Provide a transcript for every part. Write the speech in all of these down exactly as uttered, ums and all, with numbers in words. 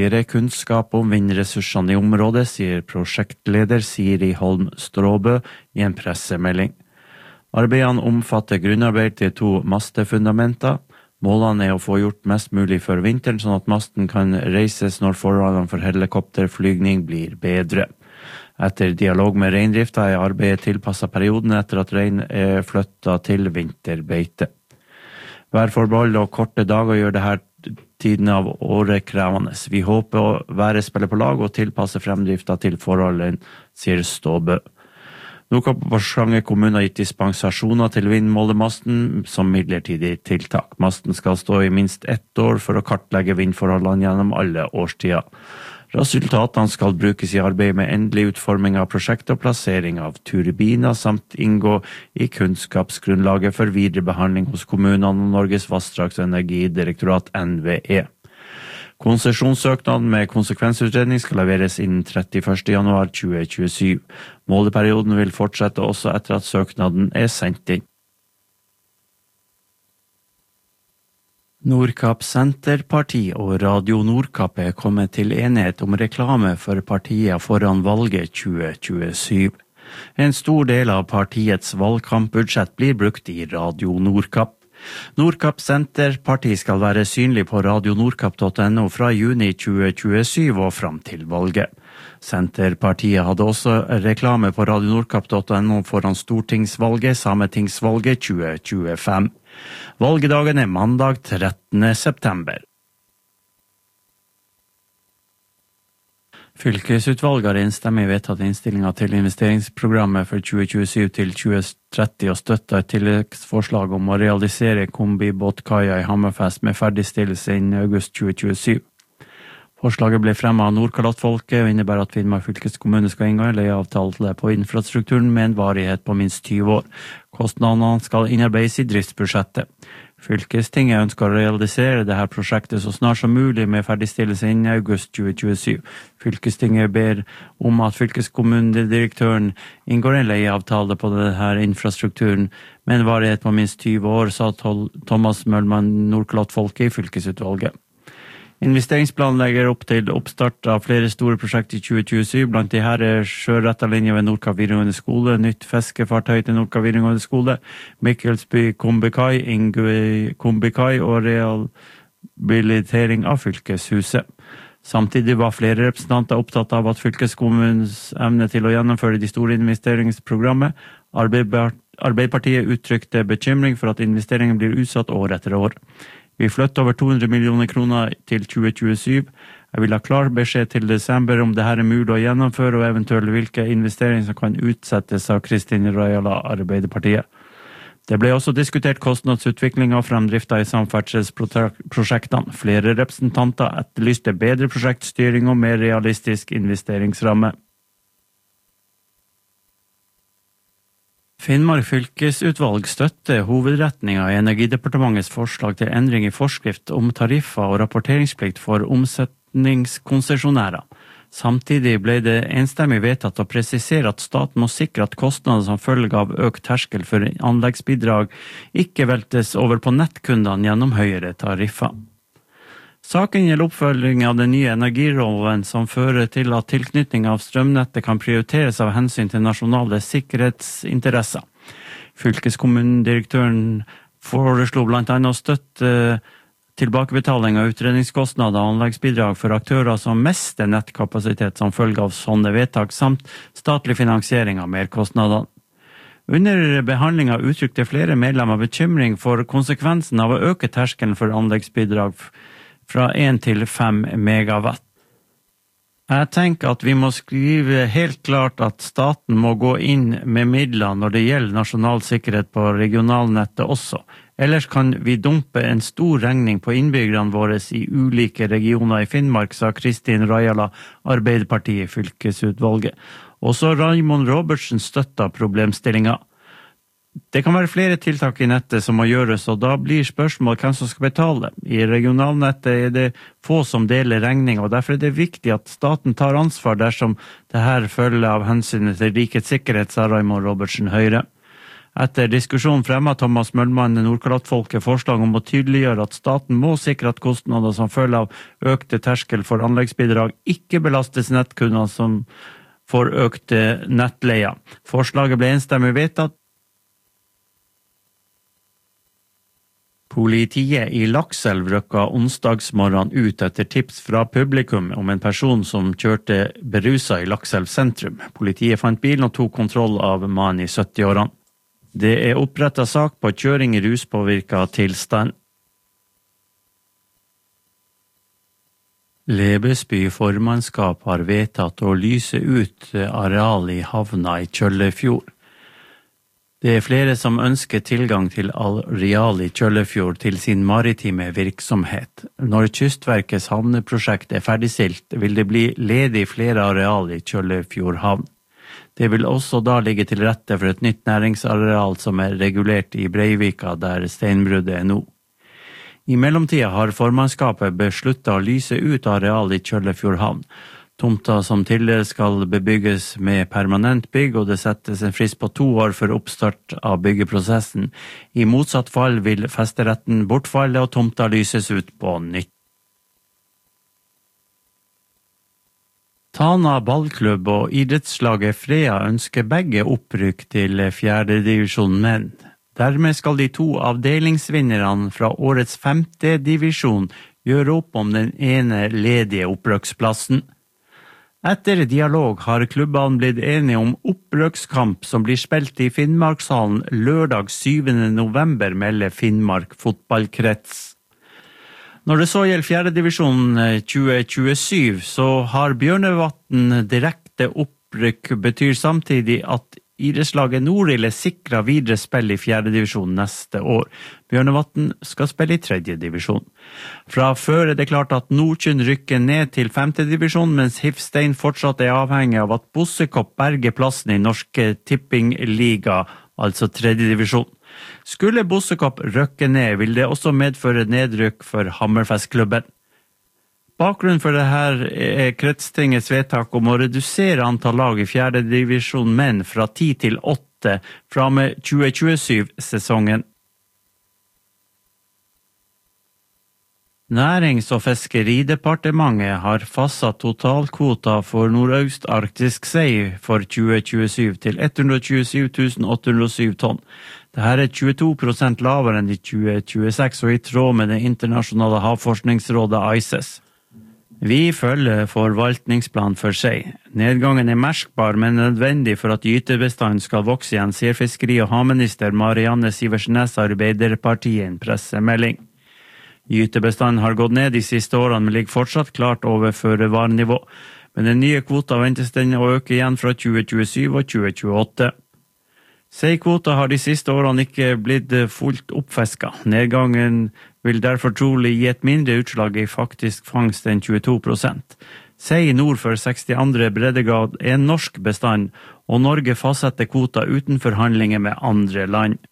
kunnskap om vindressursene i området, sier prosjektleder Siri Holm Stråbø i en pressemelding. Arbeidene omfatter grunnarbeid til to mastefundamenter. Målene er å få gjort mest mulig før vinteren, sånn at masten kan reises når forholdene for helikopterflygning blir bedre. Etter dialog med reindrifta er arbeidet tilpasset perioden etter at rein er flyttet til vinterbeite. Værforhold og korte dager gjør det her tiden av året krevende. Vi håper å være spiller på lag og tilpasse fremdrifta til forholdene, sier Ståbø. Nordkapp og Porsanger kommune har gitt dispensasjoner til vindmålemasten som midlertidig tiltak. Masten skal stå i minst ett år for å kartlegge vindforholdene gjennom alle årstider. Resultatene skal brukes i arbeid med endelig utforming av prosjektet og plassering av turbiner, samt inngå i kunnskapsgrunnlaget for videre behandling hos kommunene og Norges vassdrags- og energidirektorat N V E. Konsesjonssøknaden med konsekvensutredning skal leveres innen trettiførste januar tjue tjuesju. Måleperioden vil fortsette også etter at søknaden er sendt inn. Nordkapp Senterparti og Radio Nordkapp er kommet til enighet om reklame for partiet foran valget tjue tjuesju. En stor del av partiets valgkampbudsjett blir brukt i Radio Nordkapp. Nordkapp Senterparti skal være synlig på radio nordkapp punktum no fra juni tjue tjuesju og fram til valget. Senterpartiet hadde også reklame på radio nordkapp punktum no foran stortingsvalget, sametingsvalget tjue tjuefem. Valgedagen er mandag trettende september. Fylkesutvalget har enstemmig vedtatt innstillinga til investeringsprogrammet for tjue tjuesju til tjue tretti og støtta et tilleggsforslag om å realisere kombibåtkaia i Hammerfest med ferdigstillelse innen august tjue tjuesju. Forslaget ble fremmet av Nordkalottfolket og innebærer at Finnmark fylkeskommune skal inngå en leieavtale på infrastrukturen med en varighet på minst tyve år. Kostnadene skal innarbeides i driftsbudsjettet. Fylkestinget ønsker å realisere dette prosjektet så snart som mulig med ferdigstillelse innen august tjue tjuesju. Fylkestinget ber om at fylkeskommunedirektøren inngår en leieavtale på denne infrastrukturen med en varighet på minst tyve år, sa Thomas Mølman Nordkalottfolket i fylkesutvalget. Investeringsplanen legger opp til oppstart av flere store prosjekter i tjue tjuesju, blant de her er sjøretterlinje ved Nordkapp videregående skole, nytt fiskefartøy til Nordkapp videregående skole, Mikkelsby kombikai, Ingøy kombikai og rehabilitering av fylkeshuset. Samtidig var flere representanter opptatt av at fylkeskommunens evne til å gjennomføre de store investeringsprogrammet. Arbeiderpartiet uttrykte bekymring for at investeringen blir utsatt år etter år. Vi flytter over to hundre millioner kroner til tjue tjuesju. Jeg vil ha klar beskjed til desember om det her er mulig å gjennomføre, og eventuelt hvilke investeringer som kan utsettes av Kristin Rajala, Arbeiderpartiet. Det ble også diskutert kostnadsutvikling av fremdrifta i samferdselsprosjektene. Flere representanter etterlyste bedre prosjektstyring og mer realistisk investeringsramme. Finnmark fylkesutvalg støtter hovedretninga i Energidepartementets forslag til endring i forskrift om tariffer og rapporteringsplikt for omsetningskonsesjonærer. Samtidig ble det enstemmig vedtatt å presisere at staten må sikre at kostnader som følge av økt terskel for anleggsbidrag ikke veltes over på nettkundene gjennom høyere tariffer. Saken gjelder oppfølging av den nye energiloven som fører til at tilknytning av strømnettet kan prioriteres av hensyn til nasjonale sikkerhetsinteresser. Fylkeskommunedirektøren foreslo blant annet å støtte tilbakebetaling av utredningskostnader og anleggsbidrag for aktører som mister nettkapasitet som følge av sånne vedtak, samt statlig finansiering av merkostnader. Under behandlingen uttrykte flere medlemmer bekymring for konsekvensen av å øke terskelen for anleggsbidrag fra én til fem megawatt. Jeg tenker at vi må skrive helt klart at staten må gå inn med midler når det gjelder nasjonal sikkerhet på regionalnettet også. Ellers kan vi dumpe en stor regning på innbyggerne våre i ulike regioner i Finnmark, sa Kristin Rajala, Arbeiderpartiet i fylkesutvalget. Også Raymond Robertsen støtta problemstillinga. Det kan være flere tiltak i nettet som må gjøres, og da blir spørsmålet hvem som skal betale. I regionalnettet er det få som deler regning, og derfor er det viktig at staten tar ansvar dersom det her følger av hensynet til rikets sikkerhet, sa Raymond Robertsen Høyre. Etter diskusjon fremmet Thomas Møllmann Nordkalottfolket forslag om å tydeliggjøre at staten må sikre at kostnader som følger av økte terskel for anleggsbidrag ikke belastes nettkunder som får økte nettleia. Forslaget ble enstemmig vedtatt. Politiet i Lakselv røkka onsdagsmorgen ut etter tips fra publikum om en person som kjørte berusa i Lakselv sentrum. Politiet fant bilen og tok kontroll av mannen i sytti-årene. Det er opprettet sak på kjøring i ruspåvirket tilstand. Lebesby formannskap har vedtatt å lyse ut areal i havna i Kjøllefjord. Det er flere som ønsker tilgang til areal i Kjøllefjord til sin maritime virksomhet. Når Kystverkets havneprosjekt er ferdigstilt, vil det bli ledig flere areal i Kjøllefjord havn. Det vil også da ligge til rette for et nytt næringsareal som er regulert i Breivika, der steinbruddet er nå. I mellomtida har formannskapet besluttet å lyse ut areal i Kjøllefjord havn. Tomta som tidligere skal bebygges med permanent bygg, og det settes en frist på to år for oppstart av byggeprosessen. I motsatt fall vil festeretten bortfalle og tomta lyses ut på nytt. Tana ballklubb og idrettslaget Freya ønsker begge opprykk til fjerde divisjon menn. Dermed skal de to avdelingsvinnerne fra årets femte divisjon gjøre opp om den ene ledige opprykksplassen. Etter dialog har klubbene blitt enige om opprykkskamp som blir spilt i Finnmarkshallen lørdag syvende november, melder Finnmark fotballkrets. Når det så gjelder fjerde divisjon tjue tjuesju, så har Bjørnevatn direkte opprykk, betyr samtidig at idrettslaget Nordil er sikret videre spill i fjerde divisjon neste år. Bjørnevatn skal spille i tredje divisjon. Fra før er det klart at Nordkjønn rykker ned til femte divisjon, mens Hifstein fortsatt er avhengig av at Bossekopp berger plassen i Norske Tippingliga, altså tredje divisjon. Skulle Bossekopp rykke ned, vil det også medføre nedrykk for Hammerfestklubben. Bakgrunnen for dette er kretstingets vedtak om å redusere antall lag i fjerde divisjon menn fra ti til åtte fra med tjue tjuesju-sesongen. Nærings- og fiskeridepartementet har fastsatt totalkvota for nordøstarktisk sei for tjue tjuesju til ett hundre tjuesju tusen åtte hundre og syv tonn. Dette er tjueto prosent lavere enn i tjue tjueseks og i tråd med det internasjonale havforskningsrådet I C E S. Vi følger forvaltningsplan for seg. Nedgangen er merkbar, men nødvendig for at gytebestanden skal vokse igjen, sier fiskeri- og havminister Marianne Sivertsen-Næss Arbeiderpartiet i en pressemelding. Gytebestanden har gått ned de siste årene, men ligger fortsatt klart over føre-var-nivå. Men den nye kvota ventes den å øke igjen fra tjue tjuesju og tjue tjueåtte. Seikvota har de siste årene ikke blitt fullt oppfisket. Nedgangen vil derfor trolig gi et mindre utslag i faktisk fangst enn tjueto prosent. Sei nord for sekstiandre breddegrad er en norsk bestand, og Norge fastsetter kvota uten forhandlinger med andre land.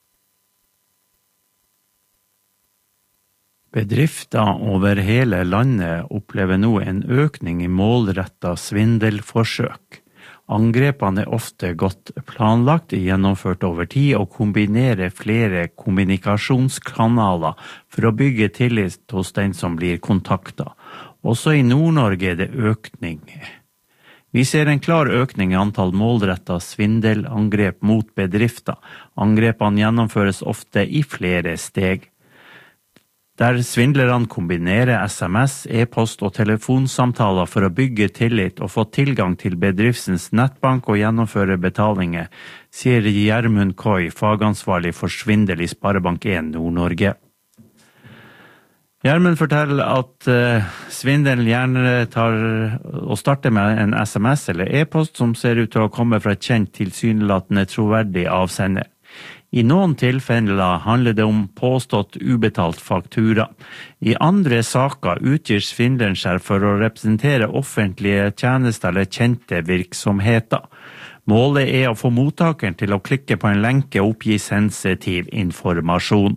Bedrifter over hele landet opplever nå en økning i målrettet svindelforsøk. Angrepene er ofte godt planlagt, gjennomført over tid og kombinerer flere kommunikasjonskanaler for å bygge tillit hos den som blir kontaktet. Også i Nord-Norge er det økning. Vi ser en klar økning i antall målrettet svindelangrep mot bedrifter. Angrepene gjennomføres ofte i flere steg. Der svindlerne kombinerer S M S, e-post og telefonsamtaler for å bygge tillit og få tilgang til bedriftens nettbank og gjennomføre betalinger, sier Gjermund Koi, fagansvarlig for svindel i Sparebank en Nord-Norge. Gjermund forteller at uh, svindelen gjerne tar og starter med en S M S eller e-post som ser ut til å komme fra et kjent tilsynelatende troverdig avsender. I noen tilfeller handler det om påstått ubetalt faktura. I andre saker utgir svindleren seg for å representere offentlige tjenester eller kjente virksomheter. Målet er å få mottakeren til å klikke på en lenke og oppgi sensitiv informasjon.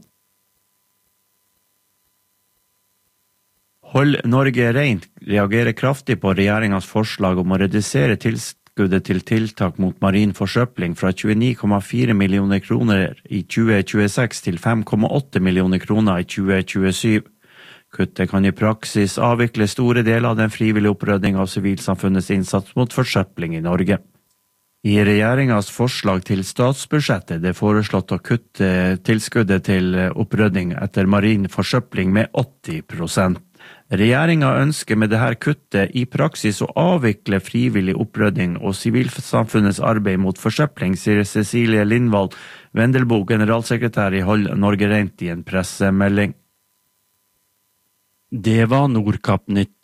Hold Norge rent reagerer kraftig på regjeringens forslag om å redusere tilskudd tilskuddet til tiltak mot marin forsøpling fra tjueni komma fire millioner kroner i tjue tjueseks til fem komma åtte millioner kroner i tjue tjuesyv. Kuttet kan i praksis avvikle store deler av den frivillige opprydding av sivilsamfunnets innsats mot forsøpling i Norge. I regjeringens forslag til statsbudsjettet er det foreslått å kutte tilskuddet til opprydding etter marin forsøpling med åtti prosent. Regjeringen ønsker med dette kuttet i praksis å avvikle frivillig opprydding og sivilsamfunnets arbeid mot forsøpling, sier Cecilie Lindvall Vendelbo, generalsekretær i Hold Norge Rent, i en pressemelding. Det var Nordkapp Nytt.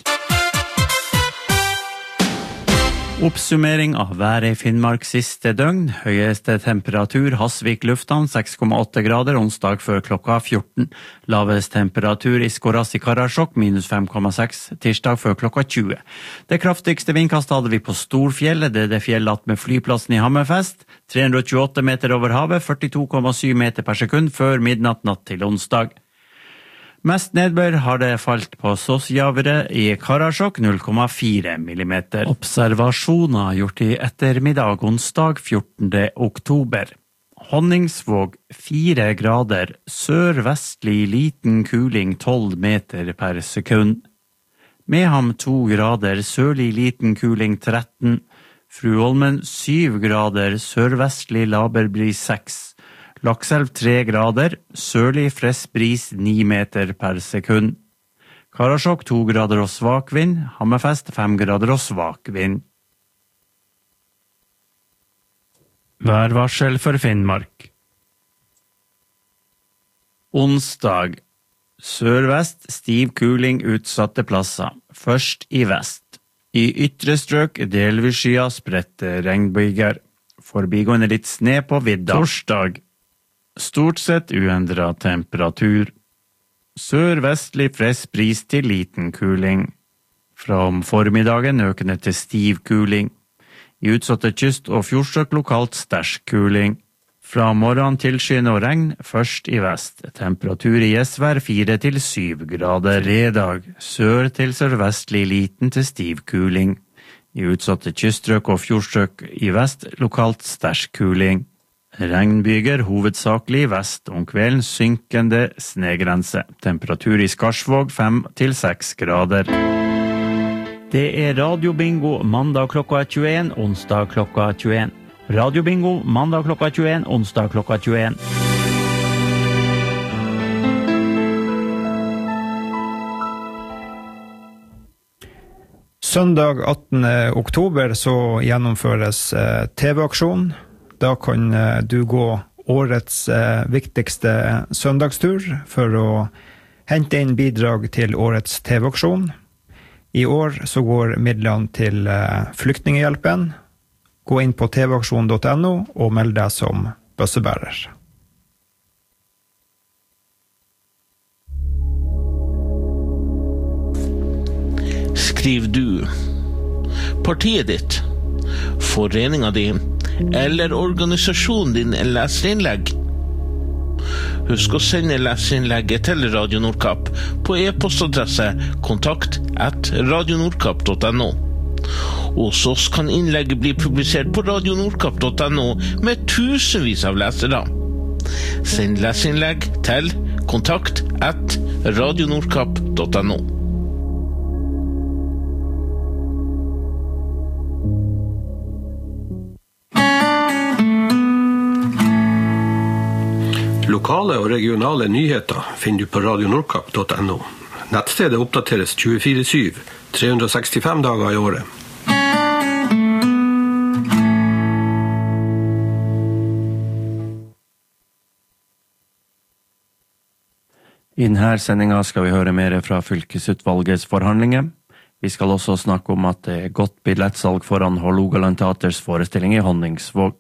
Oppsummering av været i Finnmark siste døgn. Høyeste temperatur Hasvik lufthavn seks komma åtte grader onsdag før klokka fjorten. Lavest temperatur i Skoras i Karasjok minus fem komma seks tirsdag før klokka tjue. Det kraftigste vindkast hadde vi på Storfjellet, det er det fjellet med flyplassen i Hammerfest. tre hundre og tjueåtte meter over havet, førtito komma syv meter per sekund før midnatt natt til onsdag. Mest nedbør har det falt på Sosjavre i Karasjok, null komma fire millimeter. Observasjoner gjort i ettermiddag onsdag fjortende oktober. Honningsvåg fire grader, sør-vestlig liten kuling tolv meter per sekund. Meham to grader, sørlig liten kuling tretten. Fruholmen syv grader, sør-vestlig laber bris seks. Lakselv tre grader, sørlig frisk bris ni meter per sekund. Karasjok to grader og svak vind, Hammerfest fem grader og svak vind. Værvarsel for Finnmark. Onsdag. Sørvest stiv kuling utsatte plasser, først i vest. I ytre strøk delvis skya spredte regnbyger. Forbigående litt sne på vidda. Torsdag. Stort sett uendret temperatur. Sør-vestlig frisk bris til liten kuling. Fra om formiddagen økende til stiv kuling. I utsatte kyst- og fjordstrøk lokalt sterk kuling. Fra morgen til skyen og regn, først i vest. Temperatur i Gjesvær fire til syv grader. Fredag, sør til sørvestlig liten til stiv kuling. I utsatte kyststrøk og fjordstrøk i vest, lokalt sterk kuling. Regnbyger hovedsakelig vest, om kvelden synkende snegrense. Temperatur i Skarsvåg fem til seks grader. Det er radiobingo mandag klokka tjueen, onsdag klokka tjueen. Radiobingo mandag klokka tjueen, onsdag klokka tjueen. Søndag attende oktober så gjennomføres eh, T V-aksjon. Da kan eh, du gå årets eh, viktigste søndagstur for å hente inn bidrag til årets T V-aksjon. I år så går midlene til eh, Flyktninghjelpen. Gå inn på t v aksjon punktum n o og meld deg som bøssebærer. Skriv du partiet ditt, foreninga di eller organisasjonen din en leserinnlegg. Husk å sende leserinnlegget til Radio Nordkapp på e-postadresse kontakt at radionordkapp punktum n o. Hos oss kan innlegget bli publisert på radionordkapp punktum n o med tusenvis av lesere. Send leserinnlegg til kontakt at radionordkapp punktum n o. Lokale og regionale nyheter finner du på radionordkapp punktum n o. Nettstedet oppdateres tjuefire syv, tre hundre og sekstifem dager i året. I denne sendingen skal vi høre mer fra fylkesutvalgets forhandlinger. Vi skal også snakke om at det er godt billettsalg foran Hålogaland Teaters forestilling i Honningsvåg.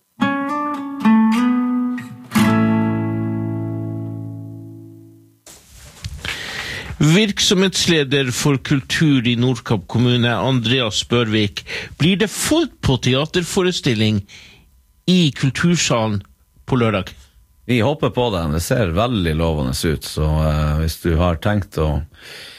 Virksomhetsleder for kultur i Nordkapp kommune, Andreas Børvik, blir det fullt på teaterforestilling i kultursalen på lørdag? Vi håper på det. Det ser veldig lovende ut, så uh, hvis du har tenkt å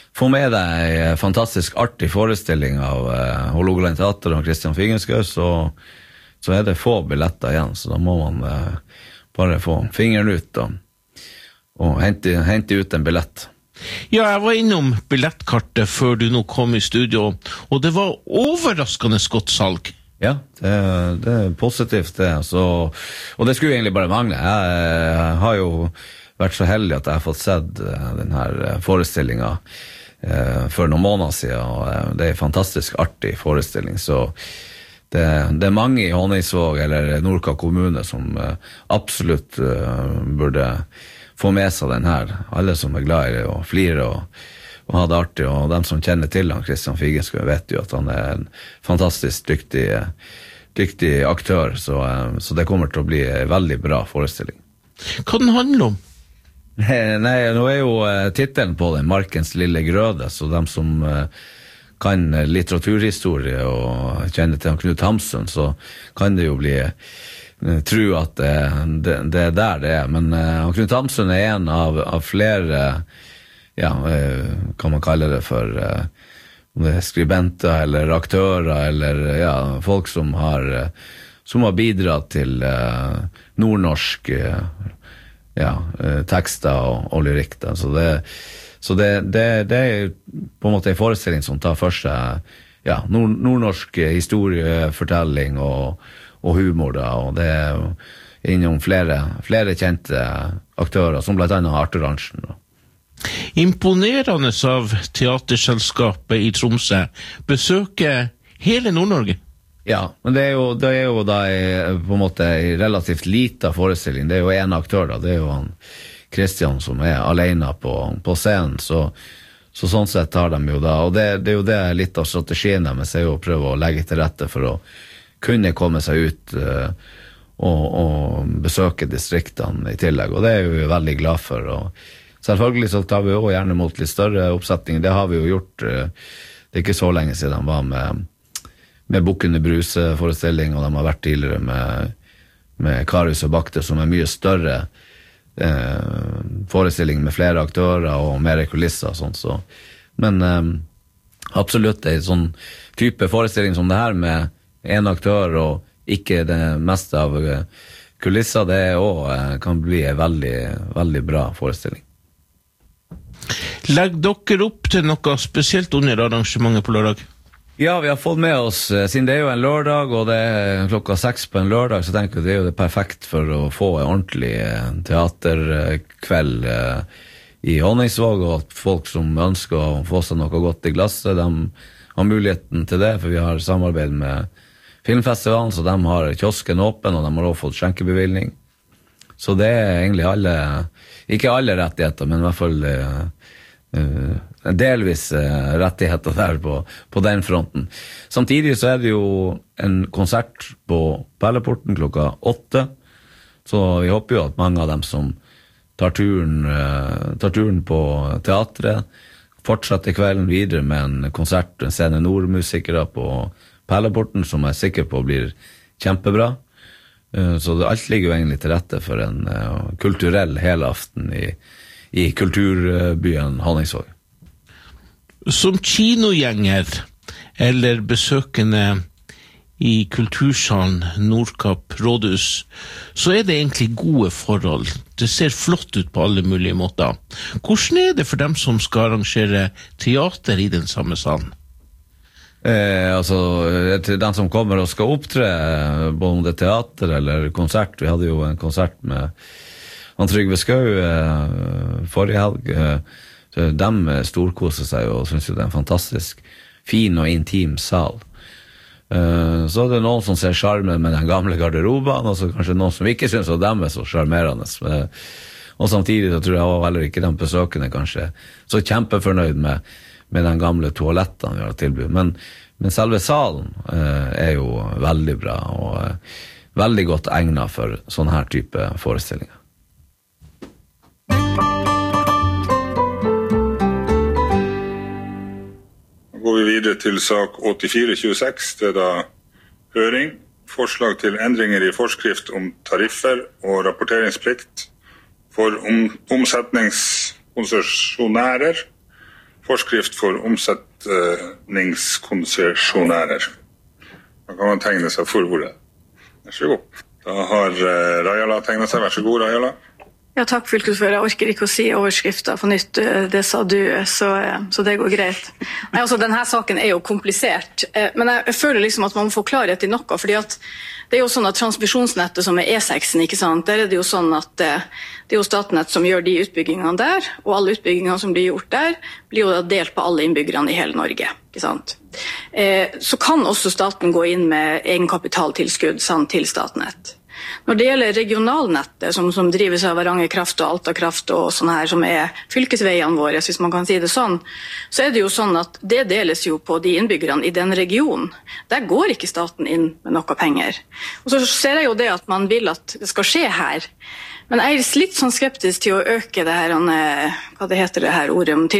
få med deg en fantastisk artig forestilling av uh, Hålogaland Teater og Christian Figenschou, så, så er det få billetter igjen, så da må man uh, bare få fingeren ut og, og hente, hente ut en billett. Ja, jeg var innom billettkartet før du nå kom i studio, og det var overraskende godt salg. Ja, det, det er positivt det, så, og det skulle egentlig bare mangle. Jeg, jeg har jo vært så heldig at jeg har fått sett denne forestillingen eh, for noen måneder siden, og det er en fantastisk artig forestilling, så det, det er mange i Honningsvåg eller Nordkapp kommune som eh, absolutt eh, burde få med seg den her. Alle som er glad i det og flirer og, og har det artig, og dem som kjenner til han, Christian Figenschou, vet jo at han er en fantastisk dyktig, dyktig aktør, så, eh, så det kommer til å bli en veldig bra forestilling. Hva den handler om? Nei, nå er jo uh, titelen på den Markens lille grøde, så de som uh, kan litteraturhistorie og kjenner til Knut Hamsun, så kan det jo bli uh, tro at uh, det, det er der det er. Men uh, Knut Hamsun er en av, av flere, ja, uh, kan man kalle det for uh, det er skribenter eller aktører, eller ja, folk som har, uh, som har bidratt til uh, nordnorsk uh, ja, eh, tekster og, og lyrikk da. Så, det, så det, det, det er på en måte en forestilling som tar for seg ja, nord, nordnorsk historiefortelling og, og humor da, og det er innom flere, flere kjente aktører, som blant annet Arthur Arntzen da. Imponerende av teaterselskapet i Tromsø besøker hele Nord-Norge. Ja, men det er jo, det er jo da på en måte en relativt liten forestilling. Det er jo en aktør da, det er jo han Christian som er alene på, på scenen, så, så sånn sett tar de jo da, og det, det er jo det litt av strategien deres, er jo å prøve å legge til rette for å kunne komme seg ut uh, og, og besøke distriktene i tillegg, og det er vi jo veldig glad for, og selvfølgelig så tar vi jo gjerne mot litt større oppsetninger, det har vi jo gjort, uh, det er ikke så lenge siden de var med med Bukkene Bruse-forestilling, og de har vært tidligere med, med Karius og Bakte, som er mye større eh, forestilling med flere aktører og mer kulisser og sånt. Så. Men eh, absolutt en sånn type forestilling som det her, med en aktør og ikke det meste av kulisser, det også, eh, kan bli en veldig, veldig bra forestilling. Legg dere opp til noe spesielt under arrangementet på lørdag? Ja, vi har fått med oss, siden det er jo en lørdag, og det er klokka seks på en lørdag, så tenker jeg det er jo det perfekt for å få en ordentlig teaterkveld i Honningsvåg, og at folk som ønsker å få seg noe godt i glasset, de har muligheten til det, for vi har samarbeid med Filmfestivalen, så de har kiosken åpen, og de har også fått skjenkebevilgning. Så det er egentlig alle, ikke alle rettigheter, men i hvert fall Uh, delvis uh, rettigheter der på, på den fronten. Samtidig så er det jo en konsert på Perleporten klokka åtte, så vi håper jo at mange av dem som tar turen, uh, tar turen på teatret fortsetter kvelden videre med en konsert, en Scene Nord-musikere på Perleporten, som jeg er sikker på blir kjempebra. Uh, så det, alt ligger jo egentlig til rette for en uh, kulturell helaften i i kulturbyen Honningsvåg. Som kinogjenger eller besøkende i kultursalen Nordkapp Rådhus, så er det egentlig gode forhold. Det ser flott ut på alle mulige måter. Hvordan er det for dem som skal arrangere teater i den samme salen? Eh, altså, til den som kommer og skal opptre, både teater eller konsert, vi hadde jo en konsert med han Trygve Skau eh, forrige helg, eh, de storkoser seg og synes jo det er en fantastisk fin og intim sal. Eh, så er det noen som ser charmen med den gamle garderoben, og så kanskje noen som ikke synes at de er så charmerende. Eh, og samtidig så tror jeg også heller ikke de besøkende kanskje så kjempefornøyd med, med den gamle toaletten vi har tilbudt. Men, men selve salen eh, er jo veldig bra, og eh, veldig godt egnet for sånne her type forestillinger. Går vi videre til sak åttifire tjueseks, det er da høring, forslag til endringer i forskrift om tariffer og rapporteringsplikt for om, omsetningskonsesjonærer forskrift for omsetningskonsesjonærer. Da kan man tegne seg for ordet. Vær så god. Da har Rajala tegnet seg. Vær så god, Rajala. Ja, takk, fylkesfører. Jeg orker ikke å si overskriften på nytt. Det sa du, så, så det går greit. Nei, altså, denne saken er jo komplisert, men jeg, jeg føler liksom at man må få klarhet i noe, fordi at det er jo sånn at transmisjonsnettet som er E seks, ikke sant? Der er det jo sånn at det er jo Statnett som gjør de utbyggingene der, og alle utbyggingene som blir gjort der, blir jo da delt på alle innbyggerne i hele Norge, ikke sant? Eh, så kan også staten gå inn med egenkapitaltilskudd sant, til Statnett. Når det gjelder regionalnettet, som, som drives av Varanger Kraft og Alta Kraft og sånne her, som er fylkesveiene våre, hvis man kan si det sånn, så er det jo sånn at det deles jo på de innbyggerne i den regionen. Der går ikke staten inn med noe penger. Og så ser jeg jo det at man vil at det skal skje her. Men jeg er litt sånn skeptisk til å øke det her, hva det heter det her ordet, om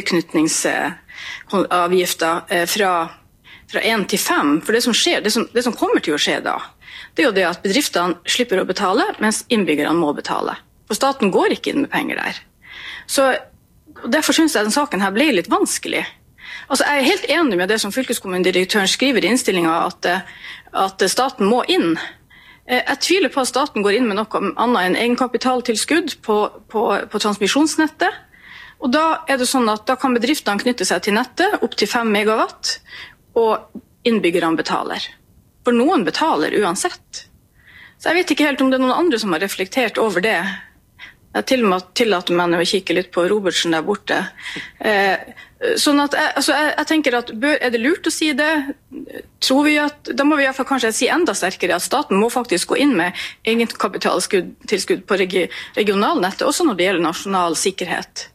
tilknytningsavgifter fra, fra én til fem. For det som skjer, det som, det som kommer til å skje da, det er jo det at bedriftene slipper å betale, mens innbyggerne må betale. For staten går ikke inn med penger der. Så derfor synes jeg den saken her ble litt vanskelig. Altså, jeg er helt enig med det som fylkeskommunedirektøren skriver i innstillingen, at, at staten må inn. Jeg tviler på at staten går inn med noe annet enn egenkapitaltilskudd på, på, på transmisjonsnettet. Og da er det sånn at da kan bedriftene knytte seg til nettet opp til fem megawatt, og innbyggerne betaler. For noen betaler uansett. Så jeg vet ikke helt om det er noen andre som har reflektert over det. Jeg til og med tillater meg å kikke litt på Robertsen der borte. Eh, sånn at jeg, altså jeg, jeg tenker at bør, er det lurt å si det? Tror vi at, da må vi i hvert fall kanskje si enda sterkere at staten må faktisk gå inn med egenkapitaltilskudd på regi, regionalnettet, også når det gjelder nasjonal sikkerhet.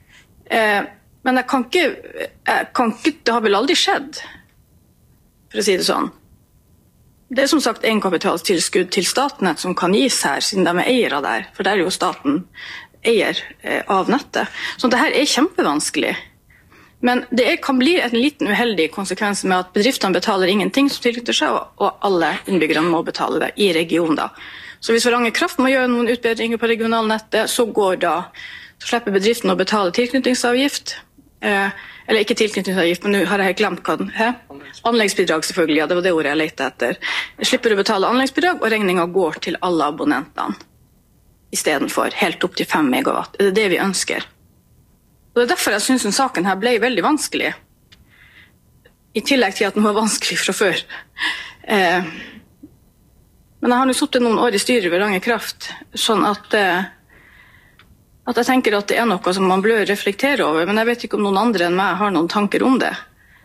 Eh, men jeg kan, ikke, jeg kan ikke, det har vel aldri skjedd, for å si det sånn. Det er som sagt egenkapitaltilskudd til Statnett som kan gis her, siden de er eiere der, for der er jo staten eier eh, av nettet. Så det her er kjempevanskelig. Men det er, kan bli en liten uheldig konsekvens med at bedriftene betaler ingenting som tilknytter seg, og alle innbyggerne må betale det i regionen da. Så hvis Varanger Kraft må gjøre noen utbedringer på regionalnettet, så går da, så slipper bedriften å betale tilknytningsavgift, eh, eller ikke tilknytningsavgift, men nå har jeg glemt hva den er. Anleggsbidrag selvfølgelig, ja, det var det ordet jeg lette etter. Jeg slipper å betale anleggsbidrag, og regningen går til alle abonnentene. I stedet for helt opp til fem megawatt. Det er det vi ønsker. Og det er derfor jeg synes den saken her ble veldig vanskelig. I tillegg til at den var vanskelig fra før. Eh, men jeg har nå sittet noen år i styret ved Varanger Kraft, sånn at... Eh, at jeg tenker at det er noe som man bør reflektere over, men jeg vet ikke om noen andre enn meg har noen tanker om det.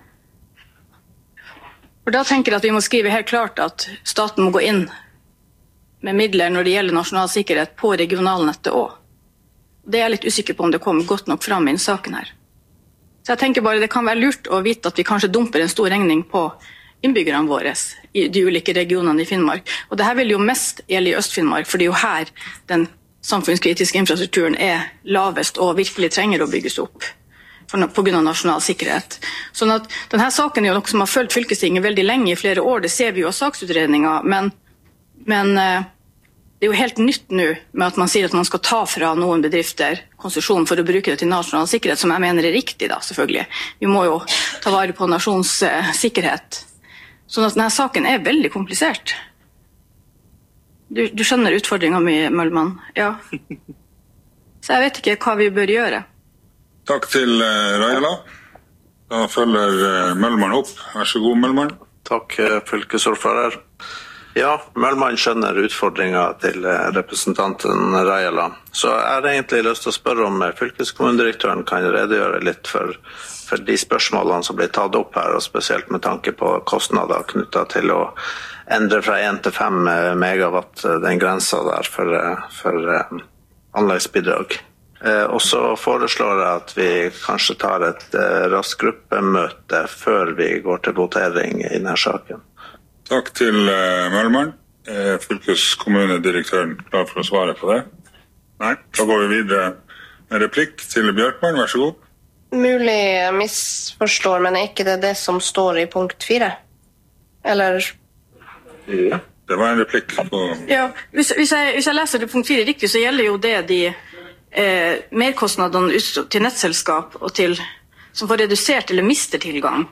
For da tenker jeg at vi må skrive helt klart at staten må gå inn med midler når det gjelder nasjonal sikkerhet på regionalnettet også. Det er jeg litt usikker på om det kommer godt nok fram i den saken her. Så jeg tenker bare det kan være lurt å vite at vi kanskje dumper en stor regning på innbyggerne våre i de ulike regionene i Finnmark. Og det her vil jo mest gjelde i Øst-Finnmark, for det er jo her den samfunnskritiske infrastrukturen er lavest og virkelig trenger å bygges opp på grunn av nasjonal sikkerhet. Sånn at denne saken er jo noe som har følt fylkestinget veldig lenge i flere år, det ser vi jo av saksutredninger, men, men det er jo helt nytt nå med at man sier at man skal ta fra noen bedrifter konsesjon for å bruke det til nasjonal sikkerhet, som jeg mener er riktig da, selvfølgelig. Vi må jo ta vare på nasjons sikkerhet. Sånn at denne saken er veldig komplisert. Du, du skjønner utfordringen min, Møllmann, ja. Så jeg vet ikke hva vi bør gjøre. Takk til uh, Rajala. Da følger uh, Møllmann opp. Vær så god, Møllmann. Takk, uh, fylkesordfører. Ja, Møllmann skjønner utfordringen til uh, representanten Rajala. Så jeg har egentlig lyst til å spørre om uh, fylkeskommunedirektøren kan redegjøre litt for, for de spørsmålene som blir tatt opp her, og spesielt med tanke på kostnader knyttet til å endre fra én til fem megawatt den grensa der for, for uh, anleggsbidrag. Uh, og så foreslår jeg at vi kanskje tar et uh, raskt gruppemøte før vi går til votering i denne saken. Takk til uh, Møllmann. Uh, fylkeskommunedirektøren klar for å svare på det? Nei, da går vi videre med replikk til Bjørkmann, vær så god. Mulig jeg misforstår, men er ikke det det som står i punkt fire? Eller... Ja, det var en replikk på... Ja, hvis, hvis, jeg, hvis jeg leser det punkt fire riktig, så gjelder jo det de eh, merkostnadene til nettselskap og til som får redusert eller mister tilgang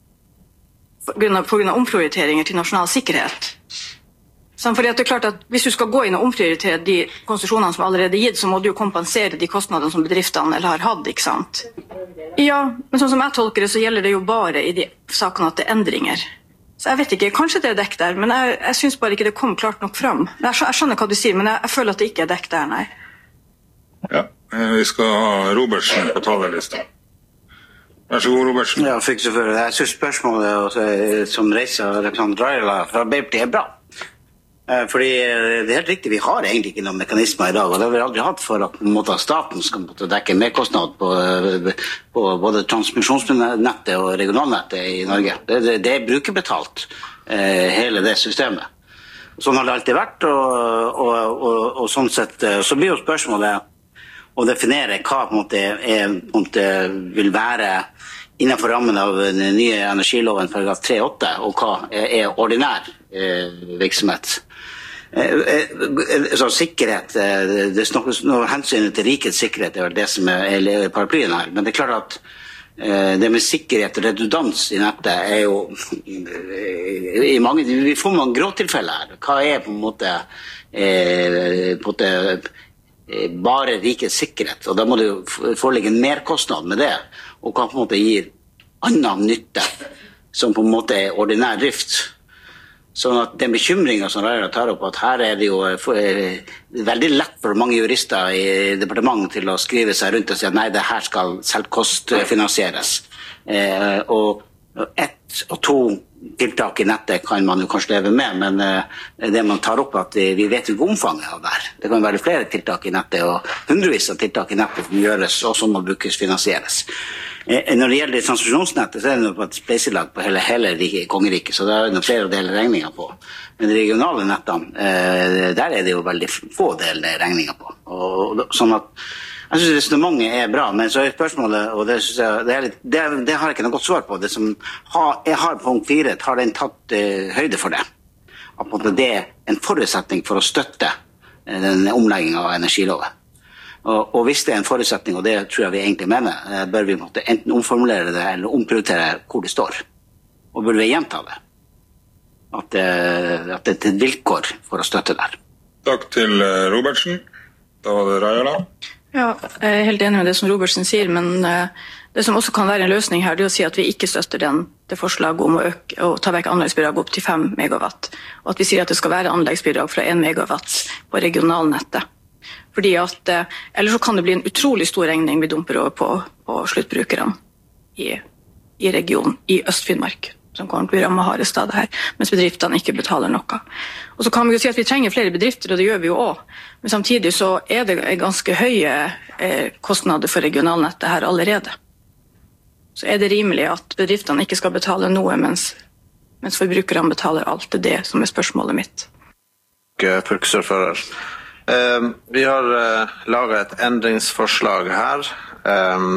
på grunn av, på grunn av omprioriteringer til nasjonal sikkerhet. Så fordi at det er klart at hvis du skal gå inn og omprioritere de konsesjonene som allerede er gitt, så må du jo kompensere de kostnadene som bedriftene eller har hatt, ikke sant? Ja, men sånn som jeg tolker det, så gjelder det jo bare i de sakene at det er endringer. Så jeg vet ikke, kanskje det er dekk der, men jeg, jeg synes bare ikke det kom klart nok fram. Jeg, jeg skjønner hva du sier, men jeg, jeg føler at det ikke er dekk der, nei. Ja, vi skal ha Robertsen på talerlista. Vær så god, Robertsen. Ja, fikk så for det. Jeg synes spørsmålet også, som reiser representant Raila fra Arbeiderpartiet er bra. Fordi det er helt riktig, vi har egentlig ikke noen mekanismer i dag, og det har vi aldri hatt for at måte, staten skal måte, dekke merkostnad på, på både transmisjonsnettet og regionalnettet i Norge. Det, det, det er brukerbetalt, hele det systemet. Sånn har det alltid vært, og, og, og, og sånn sett så blir jo spørsmålet å definere hva på en måte, er, på en måte vil være innenfor rammen av den nye energiloven paragraf tre åtte, og hva er ordinær eh, virksomhet. Eh, så sikkerhet, det snakkes noe hensynet til rikets sikkerhet, det er det som er paraplyen her, men det er klart at eh, det med sikkerhet og redundans i nettet er jo i mange, vi får mange gråtilfeller her. Hva er på en måte, eh, på en måte bare rikets sikkerhet, og da må det jo foreligge en merkostnad med det, og hva på en måte gir annen nytte, som på en måte er ordinær drift. Sånn at den bekymringen som Raila tar opp, at her er det jo veldig lett for mange jurister i departementet til å skrive seg rundt og si at nei, det her skal selvkostfinansieres. Eh, og ett og to tiltak i nettet kan man jo kanskje leve med, men eh, det man tar opp at vi vet ikke omfanget av det her. Det kan være flere tiltak i nettet, og hundrevis av tiltak i nettet som gjøres, og som må brukes finansieres. Eh, når det gjelder transmisjonsnettet, så er det noe på et spleiselag på hele, hele kongeriket, så det er noe flere å dele regninger på. Men de regionale nettene, eh, der er det jo veldig få deler regninger på. Og, og sånn at jeg synes resonemanget er bra, men så er spørsmålet, og det, synes jeg, det, er litt, det, det har jeg ikke noe godt svar på. Det som har, jeg har på punkt fire, har den tatt uh, høyde for det. At det er en forutsetning for å støtte uh, den omleggingen av energiloven. Og, og hvis det er en forutsetning, og det tror jeg vi egentlig mener, uh, bør vi måtte enten omformulere det eller omprioritere hvor det står. Og burde vi gjenta det. At, uh, at det er et vilkår for å støtte der. Takk til uh, Robertsen. Da var det Raila. Ja, jeg er helt enig med det som Robertsen sier, men uh, det som også kan være en løsning her, det er å si at vi ikke støtter den, det forslaget om å, øke, å ta vekk anleggsbidrag opp til fem megawatt, og at vi sier at det skal være anleggsbidrag fra en megawatt på regionalnettet. Fordi at, uh, ellers så kan det bli en utrolig stor regning vi dumper over på, på sluttbrukerne i, i regionen, i Øst-Finnmark, som kommer til å bli rammet hardest av det her, mens bedriftene ikke betaler noe. Og så kan vi jo si at vi trenger flere bedrifter, og det gjør vi jo også. Men samtidig så er det ganske høye eh, kostnader for regionalnettet her allerede. Så er det rimelig at bedriftene ikke skal betale noe, mens, mens forbrukerne betaler alt. Det er det som er spørsmålet mitt. Fylkesordfører. Eh, vi har eh, laget et endringsforslag her. Eh,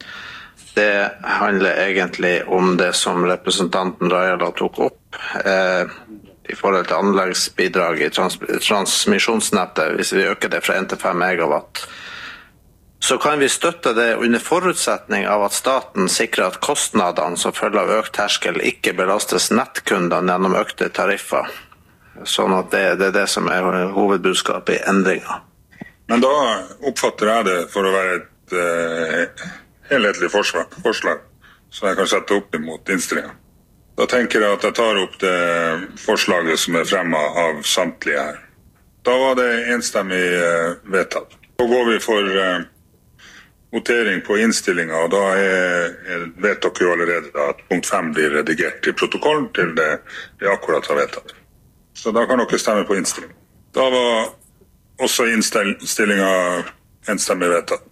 Det handler egentlig om det som representanten Raila tok opp eh, i forhold til anleggsbidrag i trans transmisjonsnettet, hvis vi øker det fra en til fem megawatt. Så kan vi støtte det under forutsetning av at staten sikrer at kostnadene som følger av økt terskel ikke belastes nettkundene gjennom økte tariffer. Sånn at det, det er det som er hovedbudskapet i endringen. Men da oppfatter jeg det for å være et eh, helhetlig forslag, forslag som jeg kan sette opp imot innstillingen. Da tenker jeg at jeg tar opp det forslaget som er fremmet av samtlige her. Da var det enstemmig eh, vedtatt. Så går vi for eh, votering på innstillingen, og da er, er, vet dere jo allerede da, at punkt fem blir redigert i protokollen til det vi akkurat har vedtatt. Så da kan dere stemme på innstillingen. Da var også innstillingen enstemmig vedtatt.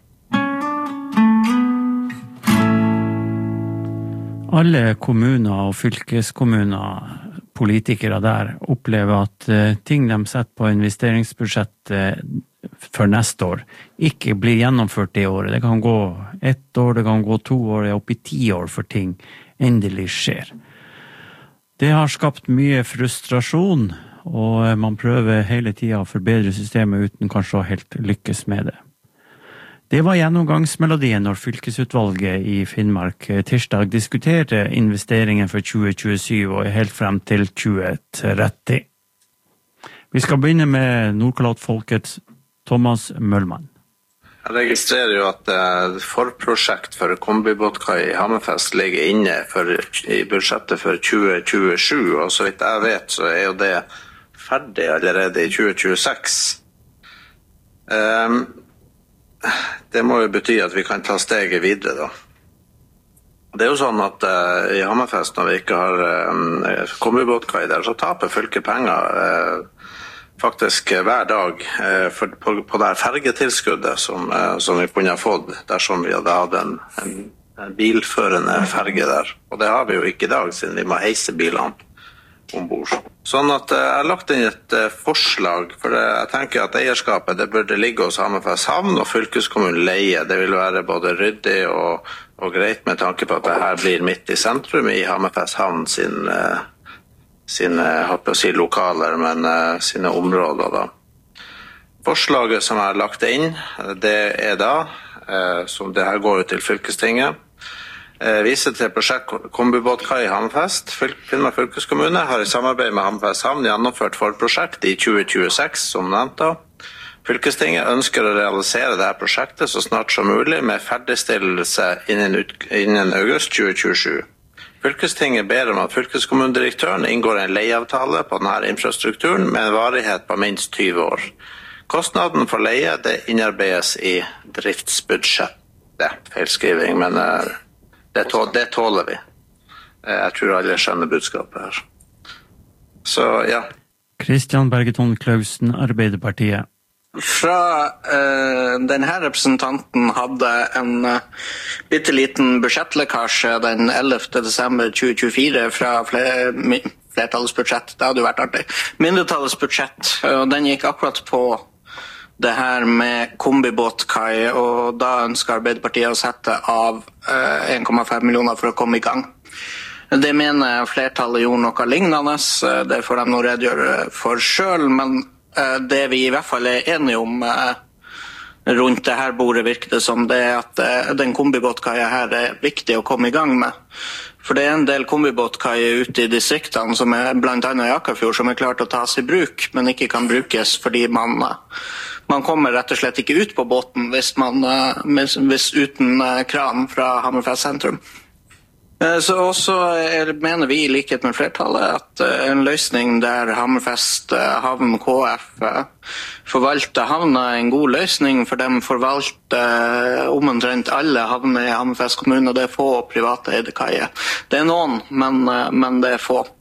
Alle kommuner og fylkeskommuner, politikere der, opplever at uh, ting de setter på investeringsbudsjett uh, for neste år, ikke blir gjennomført det året. Det kan gå ett år, det kan gå to år, det er opp i ti år for ting endelig skjer. Det har skapt mye frustrasjon, og man prøver hele tiden å forbedre systemet uten kanskje å helt lykkes med det. Det var gjennomgangsmelodien når fylkesutvalget i Finnmark tirsdag diskuterte investeringen for tjue tjuesju og helt frem til tjue tretti. Vi skal begynne med Nordkalottfolkets Thomas Møllmann. Jeg registrerer jo at uh, forprosjekt for kombibåtkai i Hammerfest ligger inne for, i budsjettet for tjue tjuesju, og så vidt jeg vet så er jo det ferdig allerede i tjue tjueseks. Um, Det må jo bety at vi kan ta steget videre da. Det er jo sånn at uh, i Hammerfest, når vi ikke har uh, kombibåtkai der, så taper fylket penger uh, faktisk uh, hver dag uh, for, på, på det fergetilskuddet som, uh, som vi kunne ha fått dersom vi hadde hatt en, en, en bilførende ferge der. Og det har vi jo ikke i dag, siden vi må heise bilene ombord. Sånn at uh, jeg har lagt inn et uh, forslag, for uh, jeg tenker at eierskapet det burde ligge hos Hammerfest havn og fylkeskommunen leie. Det vil være både ryddig og, og greit med tanke på at det her blir midt i sentrum i Hammerfest havn sin, uh, sine, jeg å si lokaler, men uh, sine områder da. Forslaget som jeg har lagt inn, det er da, uh, som det her går ut til fylkestinget, viser til prosjekt kombibåtkai i Hammerfest. Finnmark fylkeskommune har i samarbeid med Hammerfest havn gjennomført forprosjekt i tjue tjueseks, som nevnt da. Fylkestinget ønsker å realisere dette prosjektet så snart som mulig med ferdigstillelse innen, innen august tjue tjuesju. Fylkestinget ber om at fylkeskommunedirektøren inngår en leieavtale på denne infrastrukturen med en varighet på minst tyve år. Kostnaden for leie det innarbeides i driftsbudsjettet. Feilskriving, men Det, tål, det tåler vi. Jeg tror alle skjønner budskapet her. Så, ja. Kristian Bergeton Klausen, Arbeiderpartiet. Fra uh, denne representanten hadde en uh, bitteliten budsjettlekkasje den ellevte desember tjue tjuefire fra fler, flertallets budsjett. Det hadde jo vært artig. Mindretallets budsjett, og den gikk akkurat på det her med kombibåtkai, og da ønsker Arbeiderpartiet å sette av eh, en komma fem millioner for å komme i gang. Det mener flertallet gjorde noe lignende, det får de nå redegjøre for selv, men eh, det vi i hvert fall er enige om eh, rundt det her bordet virker det som det er at eh, den kombibåtkaia her er viktig å komme i gang med. For det er en del kombibåtkaier ute i distriktene, som er blant annet i Akkarfjord, som er klart å tas i bruk, men ikke kan brukes fordi man... Man kommer rett og slett ikke ut på båten hvis, man, hvis uten kran fra Hammerfest sentrum. Så også er, mener vi i likhet med flertallet at en løsning der Hammerfest havn K F forvalter havna er en god løsning, for de forvalter omtrent alle havner i Hammerfest kommune, og det er få private eide kaier. Det er noen, men, men det er få.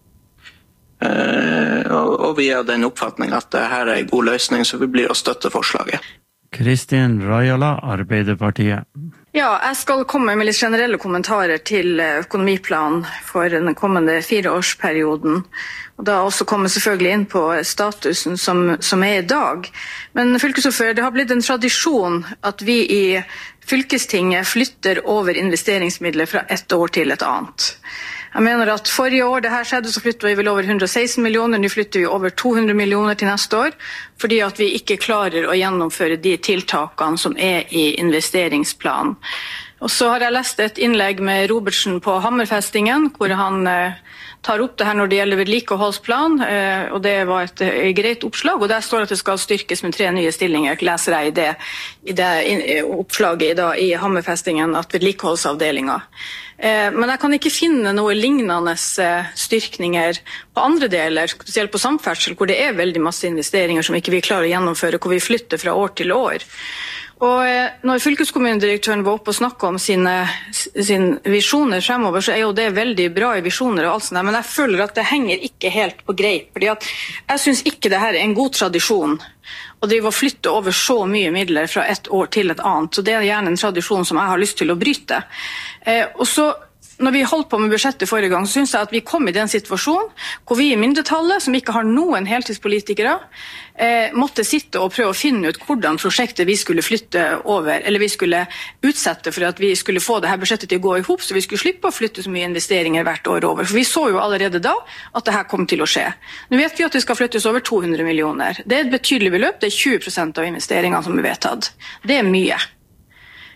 Uh, og, og vi har den oppfatning at dette er en god løsning, så vi blir å støtte forslaget. Kristin Rajala, Arbeiderpartiet. Ja, jeg skal komme med litt generelle kommentarer til økonomiplanen for den kommende fireårsperioden. Og da også komme selvfølgelig inn på statusen som, som er i dag. Men fylkesordfører, det har blitt en tradisjon at vi i fylkestinget flytter over investeringsmidler fra ett år til et annet. Jeg mener at forrige år det her skjedde, så flyttet vi vel over hundre og seksten millioner, nå flytter vi over to hundre millioner til neste år, fordi at vi ikke klarer å gjennomføre de tiltakene som er i investeringsplanen. Og så har jeg lest et innlegg med Robertsen på Hammerfestingen, hvor han eh, tar opp det her når det gjelder vedlikeholdsplan, eh, og det var et, et greit oppslag, og der står at det skal styrkes med tre nye stillinger, leser jeg i det, i det in, oppslaget i, da, i Hammerfestingen, at vedlikeholdsavdelingen. Eh, men jeg kan ikke finne noe lignende eh, styrkninger på andre deler, spesielt på samferdsel, hvor det er veldig masse investeringer som ikke vi klarer å gjennomføre, hvor vi flytter fra år til år. Og når fylkeskommunedirektøren var oppe og snakket om sine, sine visjoner fremover, så er jo det veldig bra i visjoner og alt sånt der, men jeg føler at det henger ikke helt på greip, fordi at jeg synes ikke det her er en god tradisjon å drive og flytte over så mye midler fra et år til et annet, så det er gjerne en tradisjon som jeg har lyst til å bryte. Eh, og så når vi holdt på med budsjettet forrige gang, så synes jeg at vi kom i den situasjonen hvor vi i mindretallet, som ikke har noen heltidspolitikere, eh, måtte sitte og prøve å finne ut hvordan prosjektet vi skulle flytte over, eller vi skulle utsette for at vi skulle få det her budsjettet til å gå i hop, så vi skulle slippe å flytte så mye investeringer hvert år over. For vi så jo allerede da at det her kom til å skje. Nå vet vi at det skal flyttes over to hundre millioner. Det er et betydelig beløp, det er tjue prosent av investeringene som er vedtatt. Det er mye.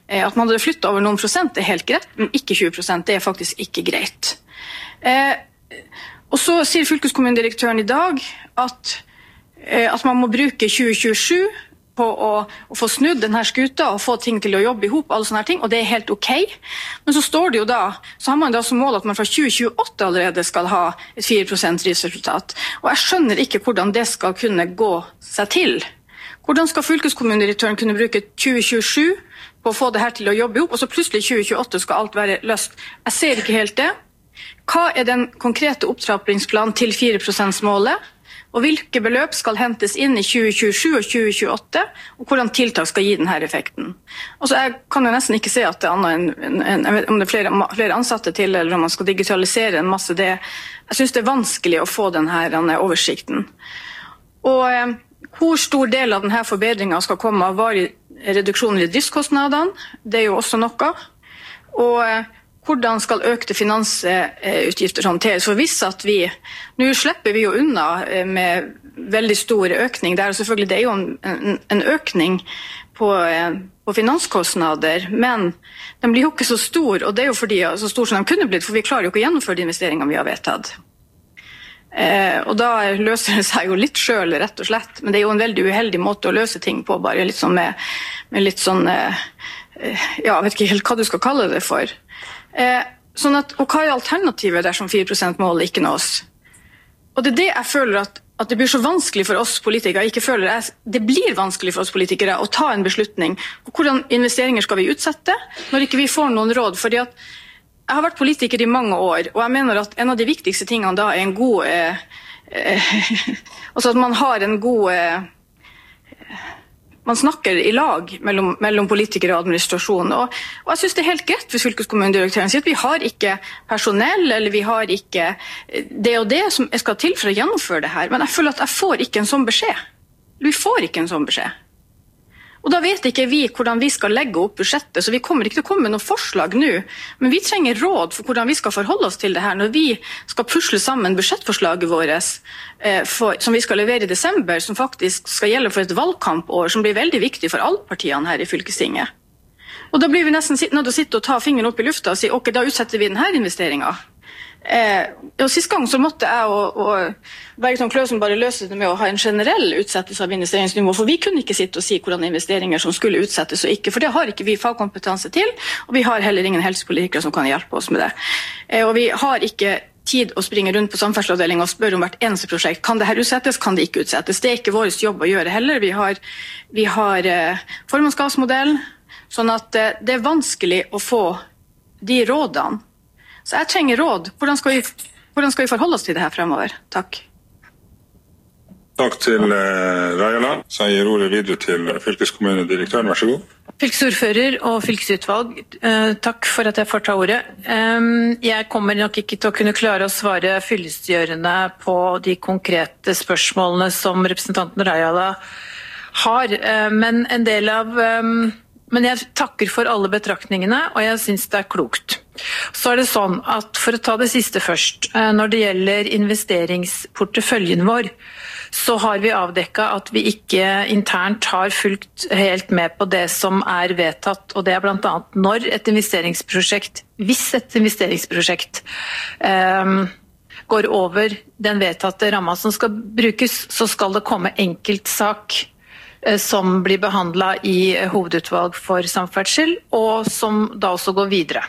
At man hadde flyttet over noen prosent er helt greit, men ikke tjue prosent, det er faktisk ikke greit. Eh, og så sier fylkeskommunedirektøren i dag at, eh, at man må bruke tjue tjuesju på å, å få snudd denne skuta og få ting til å jobbe ihop, alle sånne ting, og det er helt ok. Men så står det jo da, så har man da som mål at man fra tjue tjueåtte allerede skal ha et fire prosent driftsresultat. Og jeg skjønner ikke hvordan det skal kunne gå seg til. Hvordan skal fylkeskommunedirektøren kunne bruke tjue tjuesju på å få det her til å jobbe ihop, og så plutselig tjue tjueåtte skal alt være løst? Jeg ser ikke helt det. Hva er den konkrete opptrappingsplanen til fire prosent-målet? Og hvilke beløp skal hentes inn i tjue tjuesju og tjue tjueåtte, og hvordan tiltak skal gi denne effekten. Altså, jeg kan jo nesten ikke se at det er annet enn, en, en, om det er flere, flere ansatte til, eller om man skal digitalisere en masse det. Jeg synes det er vanskelig å få denne, denne oversikten. Og eh, hvor stor del av denne forbedringen skal komme av varig reduksjoner i driftskostnadene, det er jo også noe. Og eh, hvordan skal økte finansutgifter håndteres? For hvis at vi, nå slipper vi jo unna med veldig stor økning, det er, selvfølgelig, det er jo en, en økning på, på finanskostnader, men den blir jo ikke så stor, og det er jo fordi, så stor som de kunne blitt, for vi klarer jo ikke å gjennomføre de investeringene vi har vedtatt. Eh, og da løser det seg jo litt selv, rett og slett, men det er jo en veldig uheldig måte å løse ting på, bare litt sånn med, med litt sånn, eh, ja, jeg vet ikke helt hva du skal kalle det for. Eh, sånn at, og hva er alternativet dersom fire prosent-målet ikke nås? Og det er det jeg føler at, at det blir så vanskelig for oss politikere, ikke føler jeg, det blir vanskelig for oss politikere å ta en beslutning på hvordan investeringer skal vi utsette, når ikke vi får noen råd, fordi at jeg har vært politiker i mange år, og jeg mener at en av de viktigste tingene da er en god, eh, eh, altså at man har en god, eh, man snakker i lag mellom, mellom politikere og administrasjon, og, og jeg synes det er helt greit hvis fylkeskommunedirektøren sier at vi har ikke personell, eller vi har ikke det og det som skal til for å gjennomføre det her, men jeg føler at jeg får ikke en sånn beskjed. Vi får ikke en sånn beskjed. Og da vet ikke vi hvordan vi skal legge opp budsjettet, så vi kommer ikke til å komme med noen forslag nå, men vi trenger råd for hvordan vi skal forholde oss til det her når vi skal pusle sammen budsjettforslaget vårt eh, for, som vi skal levere i desember, som faktisk skal gjelde for et valgkampår, som blir veldig viktig for alle partiene her i fylkestinget. Og da blir vi nesten nødt til å sitte og ta fingeren opp i lufta og si, ok, da utsetter vi denne investeringen. Eh, og sist gang så måtte jeg og, og Bergton Kløsen bare løse det med å ha en generell utsettelse av investeringsnivå, for vi kunne ikke sitte og si hvordan investeringer som skulle utsettes og ikke, for det har ikke vi fagkompetanse til, og vi har heller ingen helsepolitikere som kan hjelpe oss med det. Eh, og vi har ikke tid å springe rundt på samferdselsavdelingen og spørre om hvert eneste prosjekt. Kan det her utsettes? Kan det ikke utsettes? Det er ikke vår jobb å gjøre heller. Vi har, vi har eh, formannskapsmodell, sånn at eh, det er vanskelig å få de rådene. Så jeg trenger råd. Hvordan skal vi, hvordan skal vi forholde oss til det her fremover? Takk. Takk til eh, Rajala. Så jeg gir ordet videre til fylkeskommunedirektøren. Vær så god. Fylkesordfører og fylkesutvalg, eh, takk for at jeg får ta ordet. Um, jeg kommer nok ikke til å kunne klare å svare fyllestgjørende på de konkrete spørsmålene som representanten Rajala har, uh, men en del av... Um, Men jeg takker for alle betraktningene, og jeg synes det er klokt. Så er det sånn at, for å ta det siste først, når det gjelder investeringsporteføljen vår, så har vi avdekket at vi ikke internt har fulgt helt med på det som er vedtatt, og det er blant annet når et investeringsprosjekt, hvis et investeringsprosjekt um, går over den vedtatte rammen som skal brukes, så skal det komme enkeltsak som blir behandlet i hovedutvalg for samferdsel, og som da også går videre.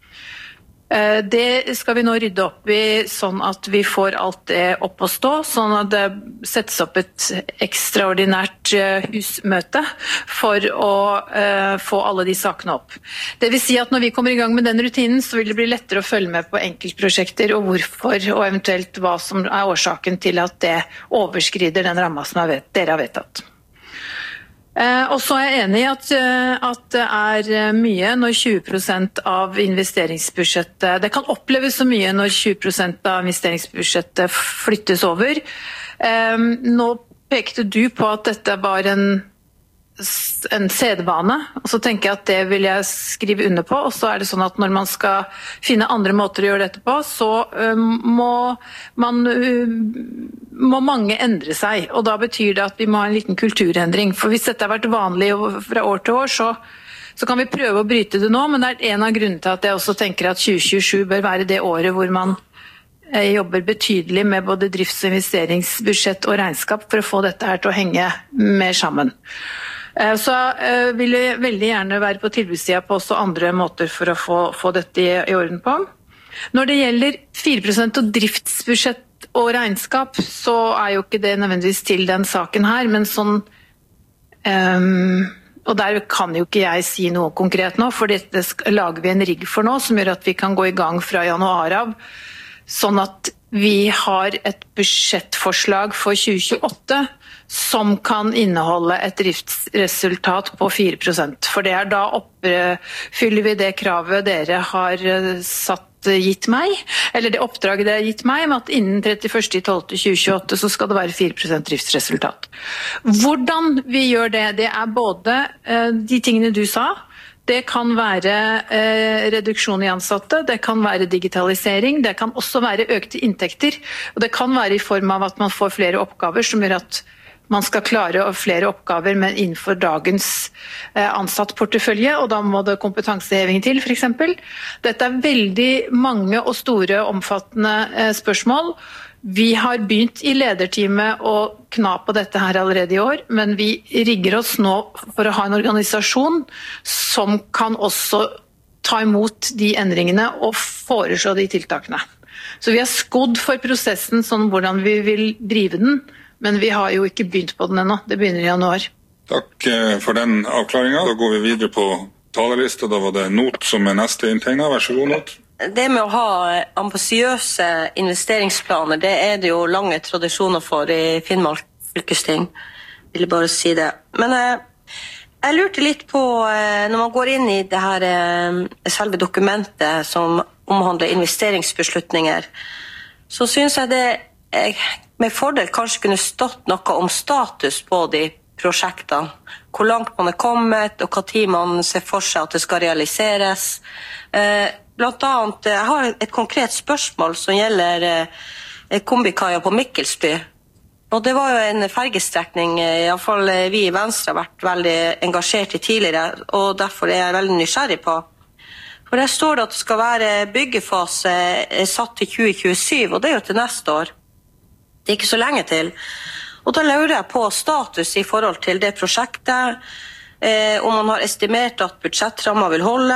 Det skal vi nå rydde opp i, sånn at vi får alt det opp å stå, sånn at det settes opp et ekstraordinært husmøte for å få alle de sakene opp. Det vil si at når vi kommer i gang med den rutinen, så vil det bli lettere å følge med på enkeltprosjekter, og hvorfor, og eventuelt hva som er årsaken til at det overskrider den rammen som er vet, dere har vedtatt. Og så er jeg enig i at, at det er mye når tjue prosent av investeringsbudsjettet, det kan oppleves så mye når tjue prosent av investeringsbudsjettet flyttes over. Nå pekte du på at dette var en, en sedvane, og så tenker jeg at det vil jeg skrive under på, og så er det sånn at når man skal finne andre måter å gjøre dette på, så må man må mange endre seg, og da betyr det at vi må ha en liten kulturendring, for hvis dette har vært vanlig fra år til år, så, Så kan vi prøve å bryte det nå, men det er en av grunnene til at jeg også tenker at tjue tjuesju bør være det året hvor man jobber betydelig med både drifts- og investeringsbudsjett og regnskap for å få dette her til å henge mer sammen. Så vil jeg veldig gjerne være på tilbudssiden på også andre måter for å få, få dette i, i orden på. Når det gjelder fire prosent og driftsbudsjett og regnskap, så er jo ikke det nødvendigvis til den saken her, men sånn um, og der kan jo ikke jeg si noe konkret nå, for dette lager vi en rigg for nå, som gjør at vi kan gå i gang fra januar av, sånn at vi har et budsjettforslag for tjue tjueåtte som kan inneholde et driftsresultat på fire prosent. For det er da oppfyller vi det kravet dere har satt gitt meg, eller det oppdraget dere har gitt meg, med at innen trettiførste desember tjue tjueåtte så skal det være fire prosent driftsresultat. Hvordan vi gjør det, det er både eh, de tingene du sa, det kan være eh, reduksjon i ansatte, det kan være digitalisering, det kan også være økte inntekter, og det kan være i form av at man får flere oppgaver som gjør at man skal klare flere oppgaver, men innenfor dagens ansatt portefølje, og da må det kompetanseheving til, for eksempel. Dette er veldig mange og store, omfattende spørsmål. Vi har begynt i lederteamet å kna på dette her allerede i år, men vi rigger oss nå for å ha en organisasjon som kan også ta imot de endringene og foreslå de tiltakene. Så vi har skodd for prosessen, sånn hvordan vi vil drive den, men vi har jo ikke begynt på den ennå. Det begynner i januar. Takk for den avklaringen. Da går vi videre på talerlista. Da var det Not som er neste inntegnet. Vær så god, Not. Det med å ha ambisiøse investeringsplaner, det er det jo lange tradisjoner for i Finnmark fylkesting. Vil jeg bare si det. Men eh, jeg lurte litt på, eh, når man går inn i det her eh, selve dokumentet som omhandler investeringsbeslutninger, så synes jeg det eh, med fordel kanskje kunne stått noe om status på de prosjektene. Hvor langt man er kommet, og hva tid man ser for seg at det skal realiseres. Eh, blant annet, jeg har et konkret spørsmål som gjelder eh, kombikaia på Mikkelsby. Og det var jo en fergestrekning, i hvert fall vi i Venstre har vært veldig engasjert i tidligere, og derfor er jeg veldig nysgjerrig på. For der står det at det skal være byggefase satt til tjue tjuesyv, og det er jo til neste år. Det er ikke så lenge til. Og da lurer jeg på status i forhold til det prosjektet, eh, om man har estimert at budsjettramma vil holde,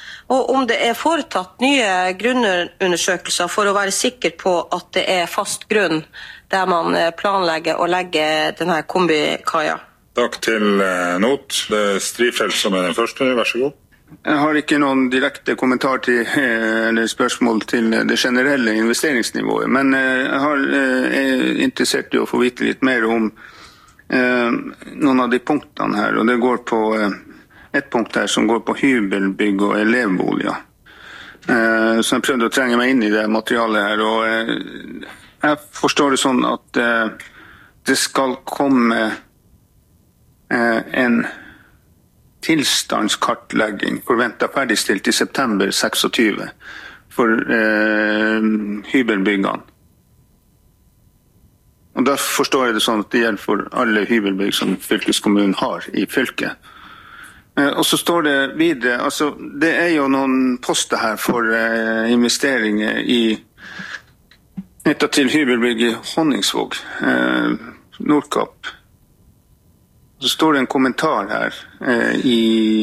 og om det er foretatt nye grunnundersøkelser for å være sikker på at det er fast grunn der man planlegger å legge denne kombikaia. Takk til eh, Not. Det er Strifeldt som er den første. Vær så god. Jeg har ikke noen direkte kommentar til eller spørsmål til det generelle investeringsnivået, men jeg har, er interessert i å få vite litt mer om eh, noen av de punktene her, og det går på eh, et punkt her som går på hybelbygg og elevboliger. Eh, så jeg prøvde å trenge meg inn i det materialet her, og eh, jeg forstår det sånn at eh, det skal komme eh, en tilstandskartlegging forventet ferdigstilt i september tjueseks for eh, hybelbyggene. Og da forstår jeg det sånn at det gjelder for alle hybelbygg som fylkeskommunen har i fylket. Eh, og så står det videre, altså det er jo noen poster her for eh, investeringer i knyttet til hybelbygg i Honningsvåg, eh, Nordkapp. Så står det en kommentar her eh, i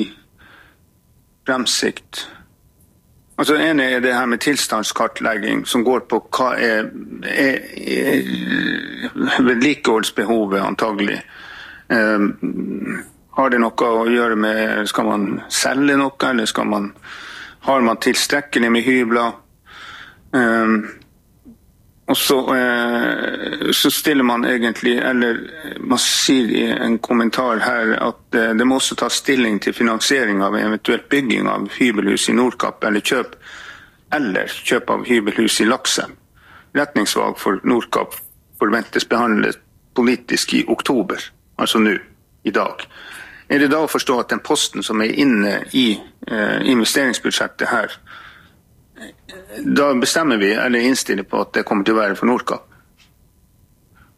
fremsikt. Altså en er det her med tilstandskartlegging som går på hva er, er, er vedlikeholdsbehovet antagelig. Eh, har det noe å gjøre med, skal man selge noe, eller skal man, har man tilstrekkelig med hybler? Eh, Og så, eh, så stiller man egentlig, eller man sier i en kommentar her, at eh, det må også ta stilling til finansiering av eventuelt bygging av hybelhus i Nordkapp, eller kjøp, eller kjøp av hybelhus i Lakse. Retningsvalg for Nordkapp forventes behandlet politisk i oktober, altså nå, i dag. Er det da å forstå at den posten som er inne i eh, investeringsbudsjettet her, da bestemmer vi, eller innstiller på at det kommer til å være for Nordkapp.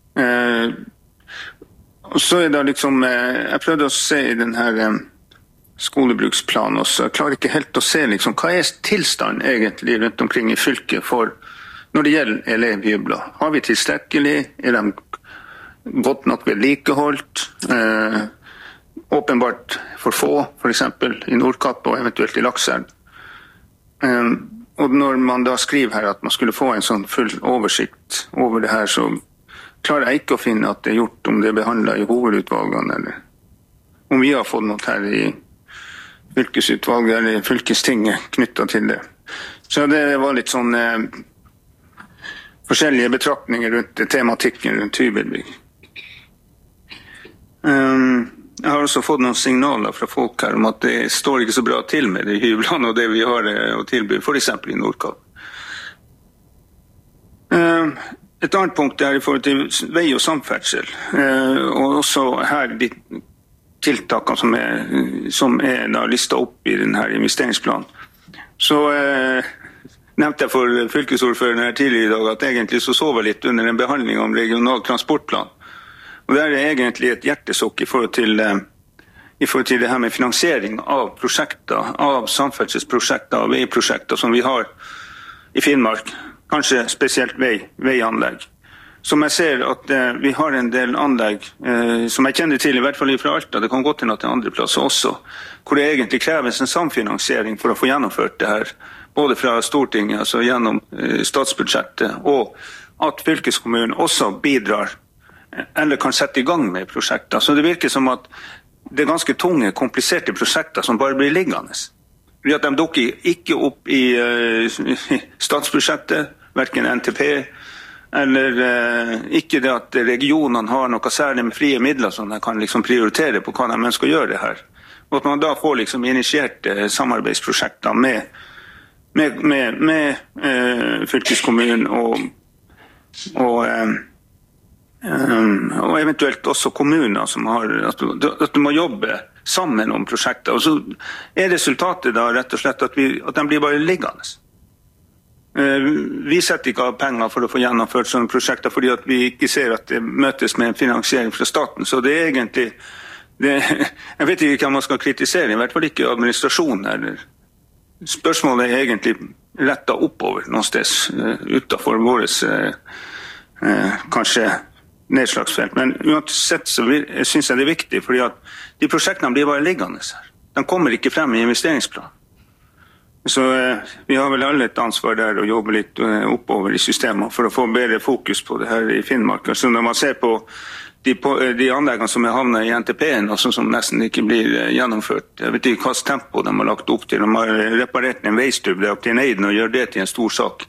Eh, og så er det liksom, eh, jeg prøvde å se i den her eh, skolebruksplan også. Jeg klarer ikke helt å se liksom, hva er tilstanden egentlig rundt omkring i fylket for når det gjelder elevhybler. Har vi tilstrekkelig? Er de godt nok vedlikeholdt? Eh, åpenbart for få, for eksempel i Nordkapp og eventuelt i Lakselv. Eh, og når man da skriver her at man skulle få en sånn full oversikt over det her, så klarer jeg ikke å finne at det er gjort om det er behandlet i hovedutvalgene, eller om vi har fått noe her i fylkesutvalget eller fylkestinget knyttet til det. Så det var litt sånn eh, forskjellige betraktninger rundt tematikken rundt hybelbygg. Um, jeg har også fått noen signaler fra folk her om at det står ikke så bra til med de hyblene og det vi har å tilby, for eksempel i Nordkapp. Um, et annet punkt er i forhold til vei og samferdsel, uh, og også her de tiltakene som er, som er da listet opp i denne investeringsplanen. Så eh, nevnte jeg for fylkesordføreren her tidligere i dag at egentlig så sov jeg litt under en behandling om regional transportplan. Og det er egentlig et hjertesokk i forhold til, eh, i forhold til det her med finansiering av prosjekter, av samferdselsprosjekter, av veiprosjekter som vi har i Finnmark. Kanskje spesielt vei, veianlegg. Som jeg ser at eh, vi har en del anlegg eh, som jeg kjenner til, i hvert fall fra Alta, det kan gå til noe til andre plasser også, hvor det egentlig kreves en samfinansiering for å få gjennomført det her, både fra Stortinget, altså gjennom eh, statsbudsjettet, og at fylkeskommunen også bidrar, eller kan sette i gang med prosjekter. Så det virker som at det er ganske tunge, kompliserte prosjekter som bare blir liggende. Fordi at de dukker ikke opp i, eh, i statsbudsjettet, hverken N T P, eller eh, ikke det at regionene har noe særlig med frie midler som de kan liksom prioritere på hva de ønsker å gjøre det her. Og at man da får liksom initiert eh, samarbeidsprosjekter med, med, med, med eh, fylkeskommunen og, og, eh, um, og eventuelt også kommuner som har, at du, at du må jobbe sammen om prosjekter. Og så er resultatet da rett og slett at, vi, at de blir bare liggende. Vi setter ikke av penger for å få gjennomført sånne prosjekter fordi at vi ikke ser at det møtes med en finansiering fra staten. Så det er egentlig, det, jeg vet ikke hva man skal kritisere, i hvert fall ikke administrasjonen. Eller. Spørsmålet er egentlig rettet oppover noen sted, utenfor våres eh, kanskje nedslagsfelt. Men uansett så synes jeg det er viktig, fordi at de prosjektene blir bare liggende her. De kommer ikke frem i investeringsplanen. Så eh, vi har vel alle et ansvar der å jobbe litt eh, oppover i systemet for å få bedre fokus på det her i Finnmark. Så når man ser på de, på, de anleggene som er havnet i N T P-en, og som nesten ikke blir eh, gjennomført, jeg vet ikke hva tempo de har lagt opp til. De har reparert en veistubb opp til Neiden og gjør det til en stor sak.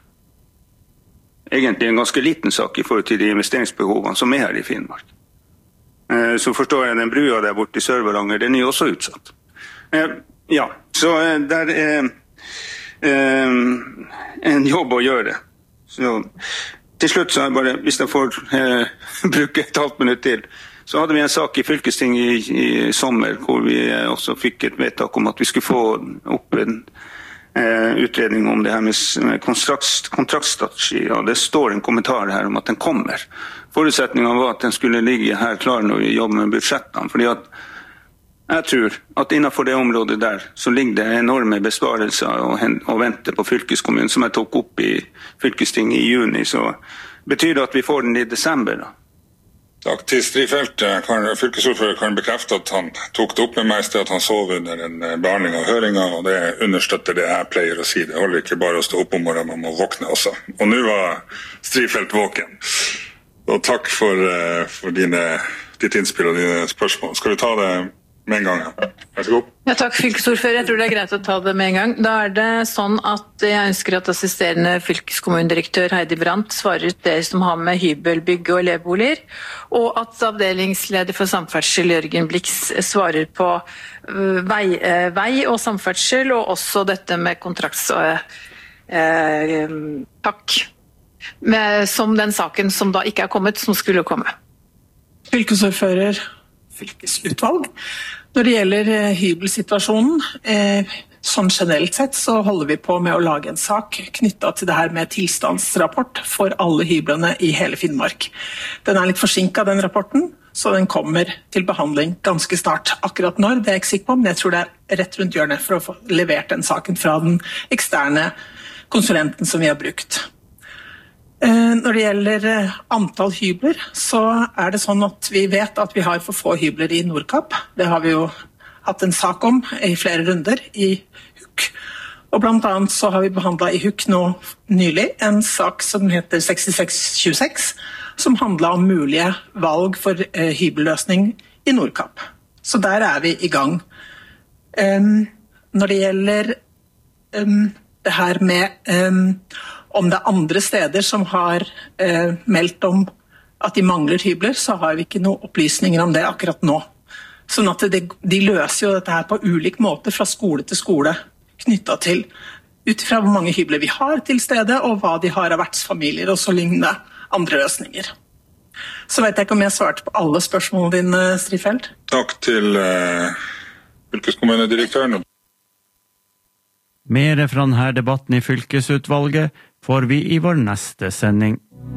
Egentlig en ganske liten sak i forhold til de investeringsbehovene som er her i Finnmark. Eh, så forstår jeg den brua der borte i Sør-Varanger, den er jo også utsatt. Eh, Ja, så der er eh, en jobb å gjøre. Så til slutt så er bare, hvis jeg får eh, bruke et halvt minutt til, så hadde vi en sak i fylkestinget i, i sommer, hvor vi også fikk et vedtak om at vi skulle få opp en eh, utredning om det her med kontrakt, kontraktstrategi, og det står en kommentar her om at den kommer. Forutsetningen var at den skulle ligge her klar når vi jobber med budsjettene, fordi at jeg tror at innenfor det området der så ligger det enorme besparelser å, å vente på fylkeskommunen, som jeg tok opp i fylkestinget i juni. Så betyr det at vi får den i desember da? Takk til Strifeldt. Fylkesordfører kan bekrefte at han tok det opp med meg i sted, at han sov under en behandling av høringen, og det understøtter det jeg pleier å si. Det holder ikke bare å stå opp om morgenen, man må våkne også. Og nå var Strifeldt våken. Og takk for, for dine, ditt innspill og dine spørsmål. Skal vi ta det med en gang? Vær så god. Ja, takk, fylkesordfører. Jeg tror det er greit å ta det med en gang. Da er det sånn at jeg ønsker at assisterende fylkeskommunedirektør Heidi Brandt svarer ut det som har med hybelbygg og elevboliger, og at avdelingsleder for samferdsel Jørgen Blix svarer på vei, vei og samferdsel, og også dette med kontrakts... Eh, takk. Med, som den saken som da ikke er kommet, som skulle komme. Fylkesordfører, fylkesutvalg. Når det gjelder eh, hybelsituasjonen, eh, sånn generelt sett så holder vi på med å lage en sak knyttet til det her med tilstandsrapport for alle hyblene i hele Finnmark. Den er litt forsinket, den rapporten, så den kommer til behandling ganske snart. Akkurat når, det er jeg ikke sikker på, men jeg tror det er rett rundt hjørnet for å få levert den saken fra den eksterne konsulenten som vi har brukt. Når det gjelder antall hybler, så er det sånn at vi vet at vi har for få hybler i Nordkapp. Det har vi jo hatt en sak om i flere runder i H U K. Og blant annet så har vi behandlet i H U K nå nylig en sak som heter sekstiseks tjueseks, som handler om mulige valg for uh, hybelløsning i Nordkapp. Så der er vi i gang. Um, når det gjelder um, det her med um, om det er andre steder som har uh, meldt om at de mangler hybler, så har vi ikke noen opplysninger om det akkurat nå. Sånn at de, de løser jo dette her på ulik måte fra skole til skole, knyttet til ut fra hvor mange hybler vi har til stede, og hva de har av vertsfamilier, og så lignende andre løsninger. Så vet jeg ikke om jeg svarte på alle spørsmålene dine, Strifeldt. Takk til uh, fylkeskommunedirektøren. Mer fra denne debatten i fylkesutvalget får vi i vår neste sending.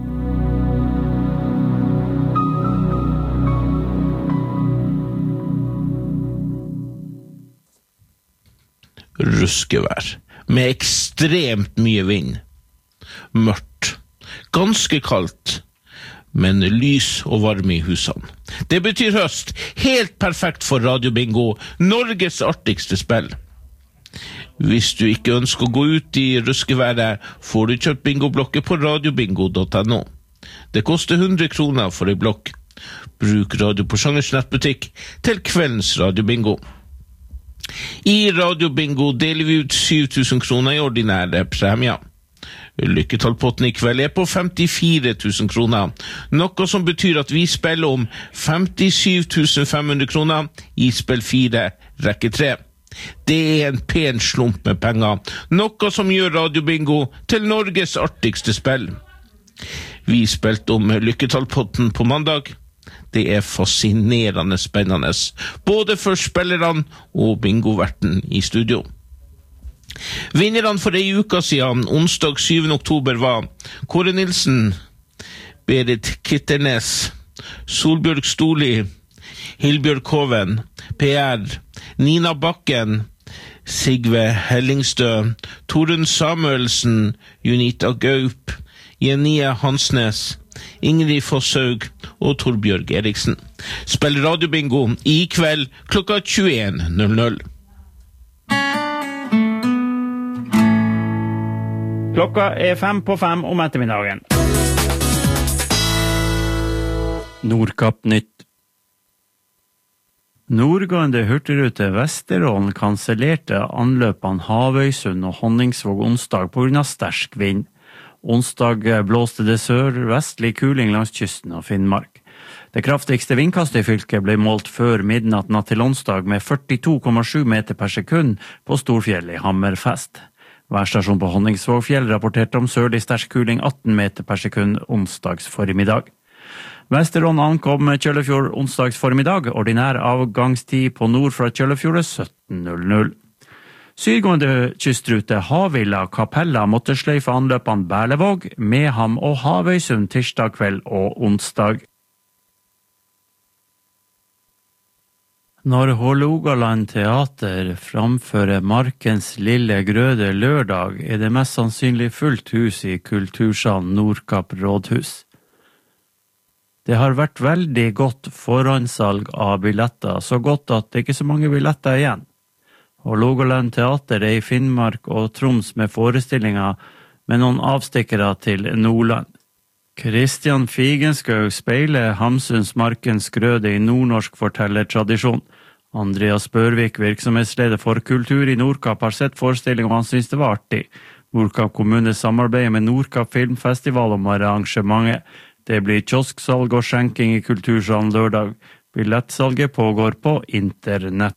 Ruskevær, med ekstremt mye vind. Mørkt, ganske kaldt, men lys og varme i husene. Det betyr høst, helt perfekt for Radio Bingo, Norges artigste spill. Hvis du ikke ønsker å gå ut i ruskeværet, får du kjøpt bingoblokker på radiobingo punktum no. Det koster hundre kroner for en blokk. Bruk Radio Porsangers nettbutikk til kveldens radiobingo. I Radio Bingo deler vi ut syv tusen kroner i ordinære premier. Lykketallpotten i kveld er på femtifire tusen kroner, noe som betyr at vi spiller om femtisju tusen fem hundre kroner i spill fire, rekke tre. Det er en pen slump med penger, noe som gjør Radio Bingo til Norges artigste spill. Vi spilte om lykketallpotten på mandag. Det er fascinerende spennende, både for spillerne og bingoverten i studio. Vinnerne for ei uke siden, onsdag syvende oktober, var Kåre Nilsen, Berit Kitternes, Solbjørg Stoli, Hilbjørg Koven, P R, Nina Bakken, Sigve Hellingstø, Torunn Samuelsen, Junita Gaup, Jenia Hansnes, Ingrid Fosshaug og Torbjørg Eriksen. Spill radiobingo i kveld klokka tjueen null null. Klokka er fem på fem om ettermiddagen. Nordkapp nytt. Nordgående hurtigrute Vesterålen kansellerte anløpene Havøysund og Honningsvåg onsdag på grunn av sterk vind. Onsdag blåste det sør-vestlig kuling langs kysten av Finnmark. Det kraftigste vindkastet i fylket ble målt før midnatt natt til onsdag med førtito komma sju meter per sekund på Storfjellet i Hammerfest. Værstasjonen på Honningsvågfjell rapporterte om sørlig sterk kuling atten meter per sekund onsdags formiddag. Vesterålen ankom Kjøllefjord onsdags formiddag, ordinær avgangstid på nord fra Kjøllefjord sytten null null. Sydgående kystrute Havilla Kapella måtte sløyfe anløpene Berlevåg, Meham og Havøysund tirsdag kveld og onsdag. Når Hålogaland Teater framfører Markens lille grøde lørdag, er det mest sannsynlig fullt hus i Kultursalen Nordkapp rådhus. Det har vært veldig godt forhåndssalg av billetter, så godt at det ikke er så mange billetter igjen. Hålogaland Teater er i Finnmark og Troms med forestillinger med noen avstikkere til Nordland. Kristian Figenskaug speiler Hamsuns Markens grøde i nordnorsk fortellertradisjon. Andreas Børvik, virksomhetsleder for kultur i Nordkapp, har sett forestilling og han synes det var artig. Nordkapp kommune samarbeider med Nordkapp Filmfestival om arrangementet. Det blir kiosksalg og skjenking i Kultursalen lørdag. Billettsalget pågår på internett.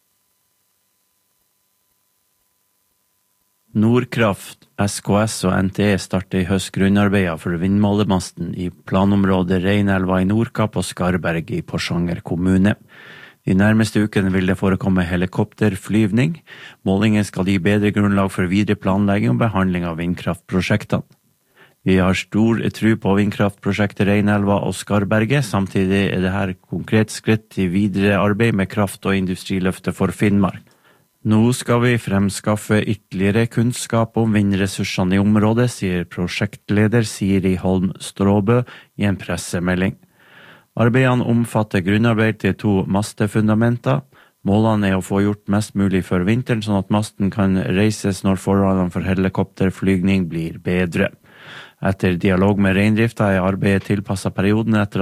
Nordkraft, S K S og N T E starter i høst grunnarbeider for vindmålemasten i planområdet Reinelva i Nordkapp og Skarberg i Porsanger kommune. De nærmeste ukene vil det forekomme helikopterflyvning. Målingen skal gi bedre grunnlag for videre planlegging og behandling av vindkraftprosjektene. Vi har stor tro på vindkraftprosjektet Reinelva og Skarberget, samtidig er det her konkret skritt til videre arbeid med kraft- og industriløftet for Finnmark. Nå skal vi fremskaffe ytterligere kunnskap om vindressursene i området, sier prosjektleder Siri Holm Stråbø i en pressemelding. Arbeidene omfatter grunnarbeid til to mastefundamenter. Målene er å få gjort mest mulig før vinteren, sånn at masten kan reises når forholdene for helikopterflygning blir bedre. Etter dialog med reindrifta er arbeidet tilpasset perioden etter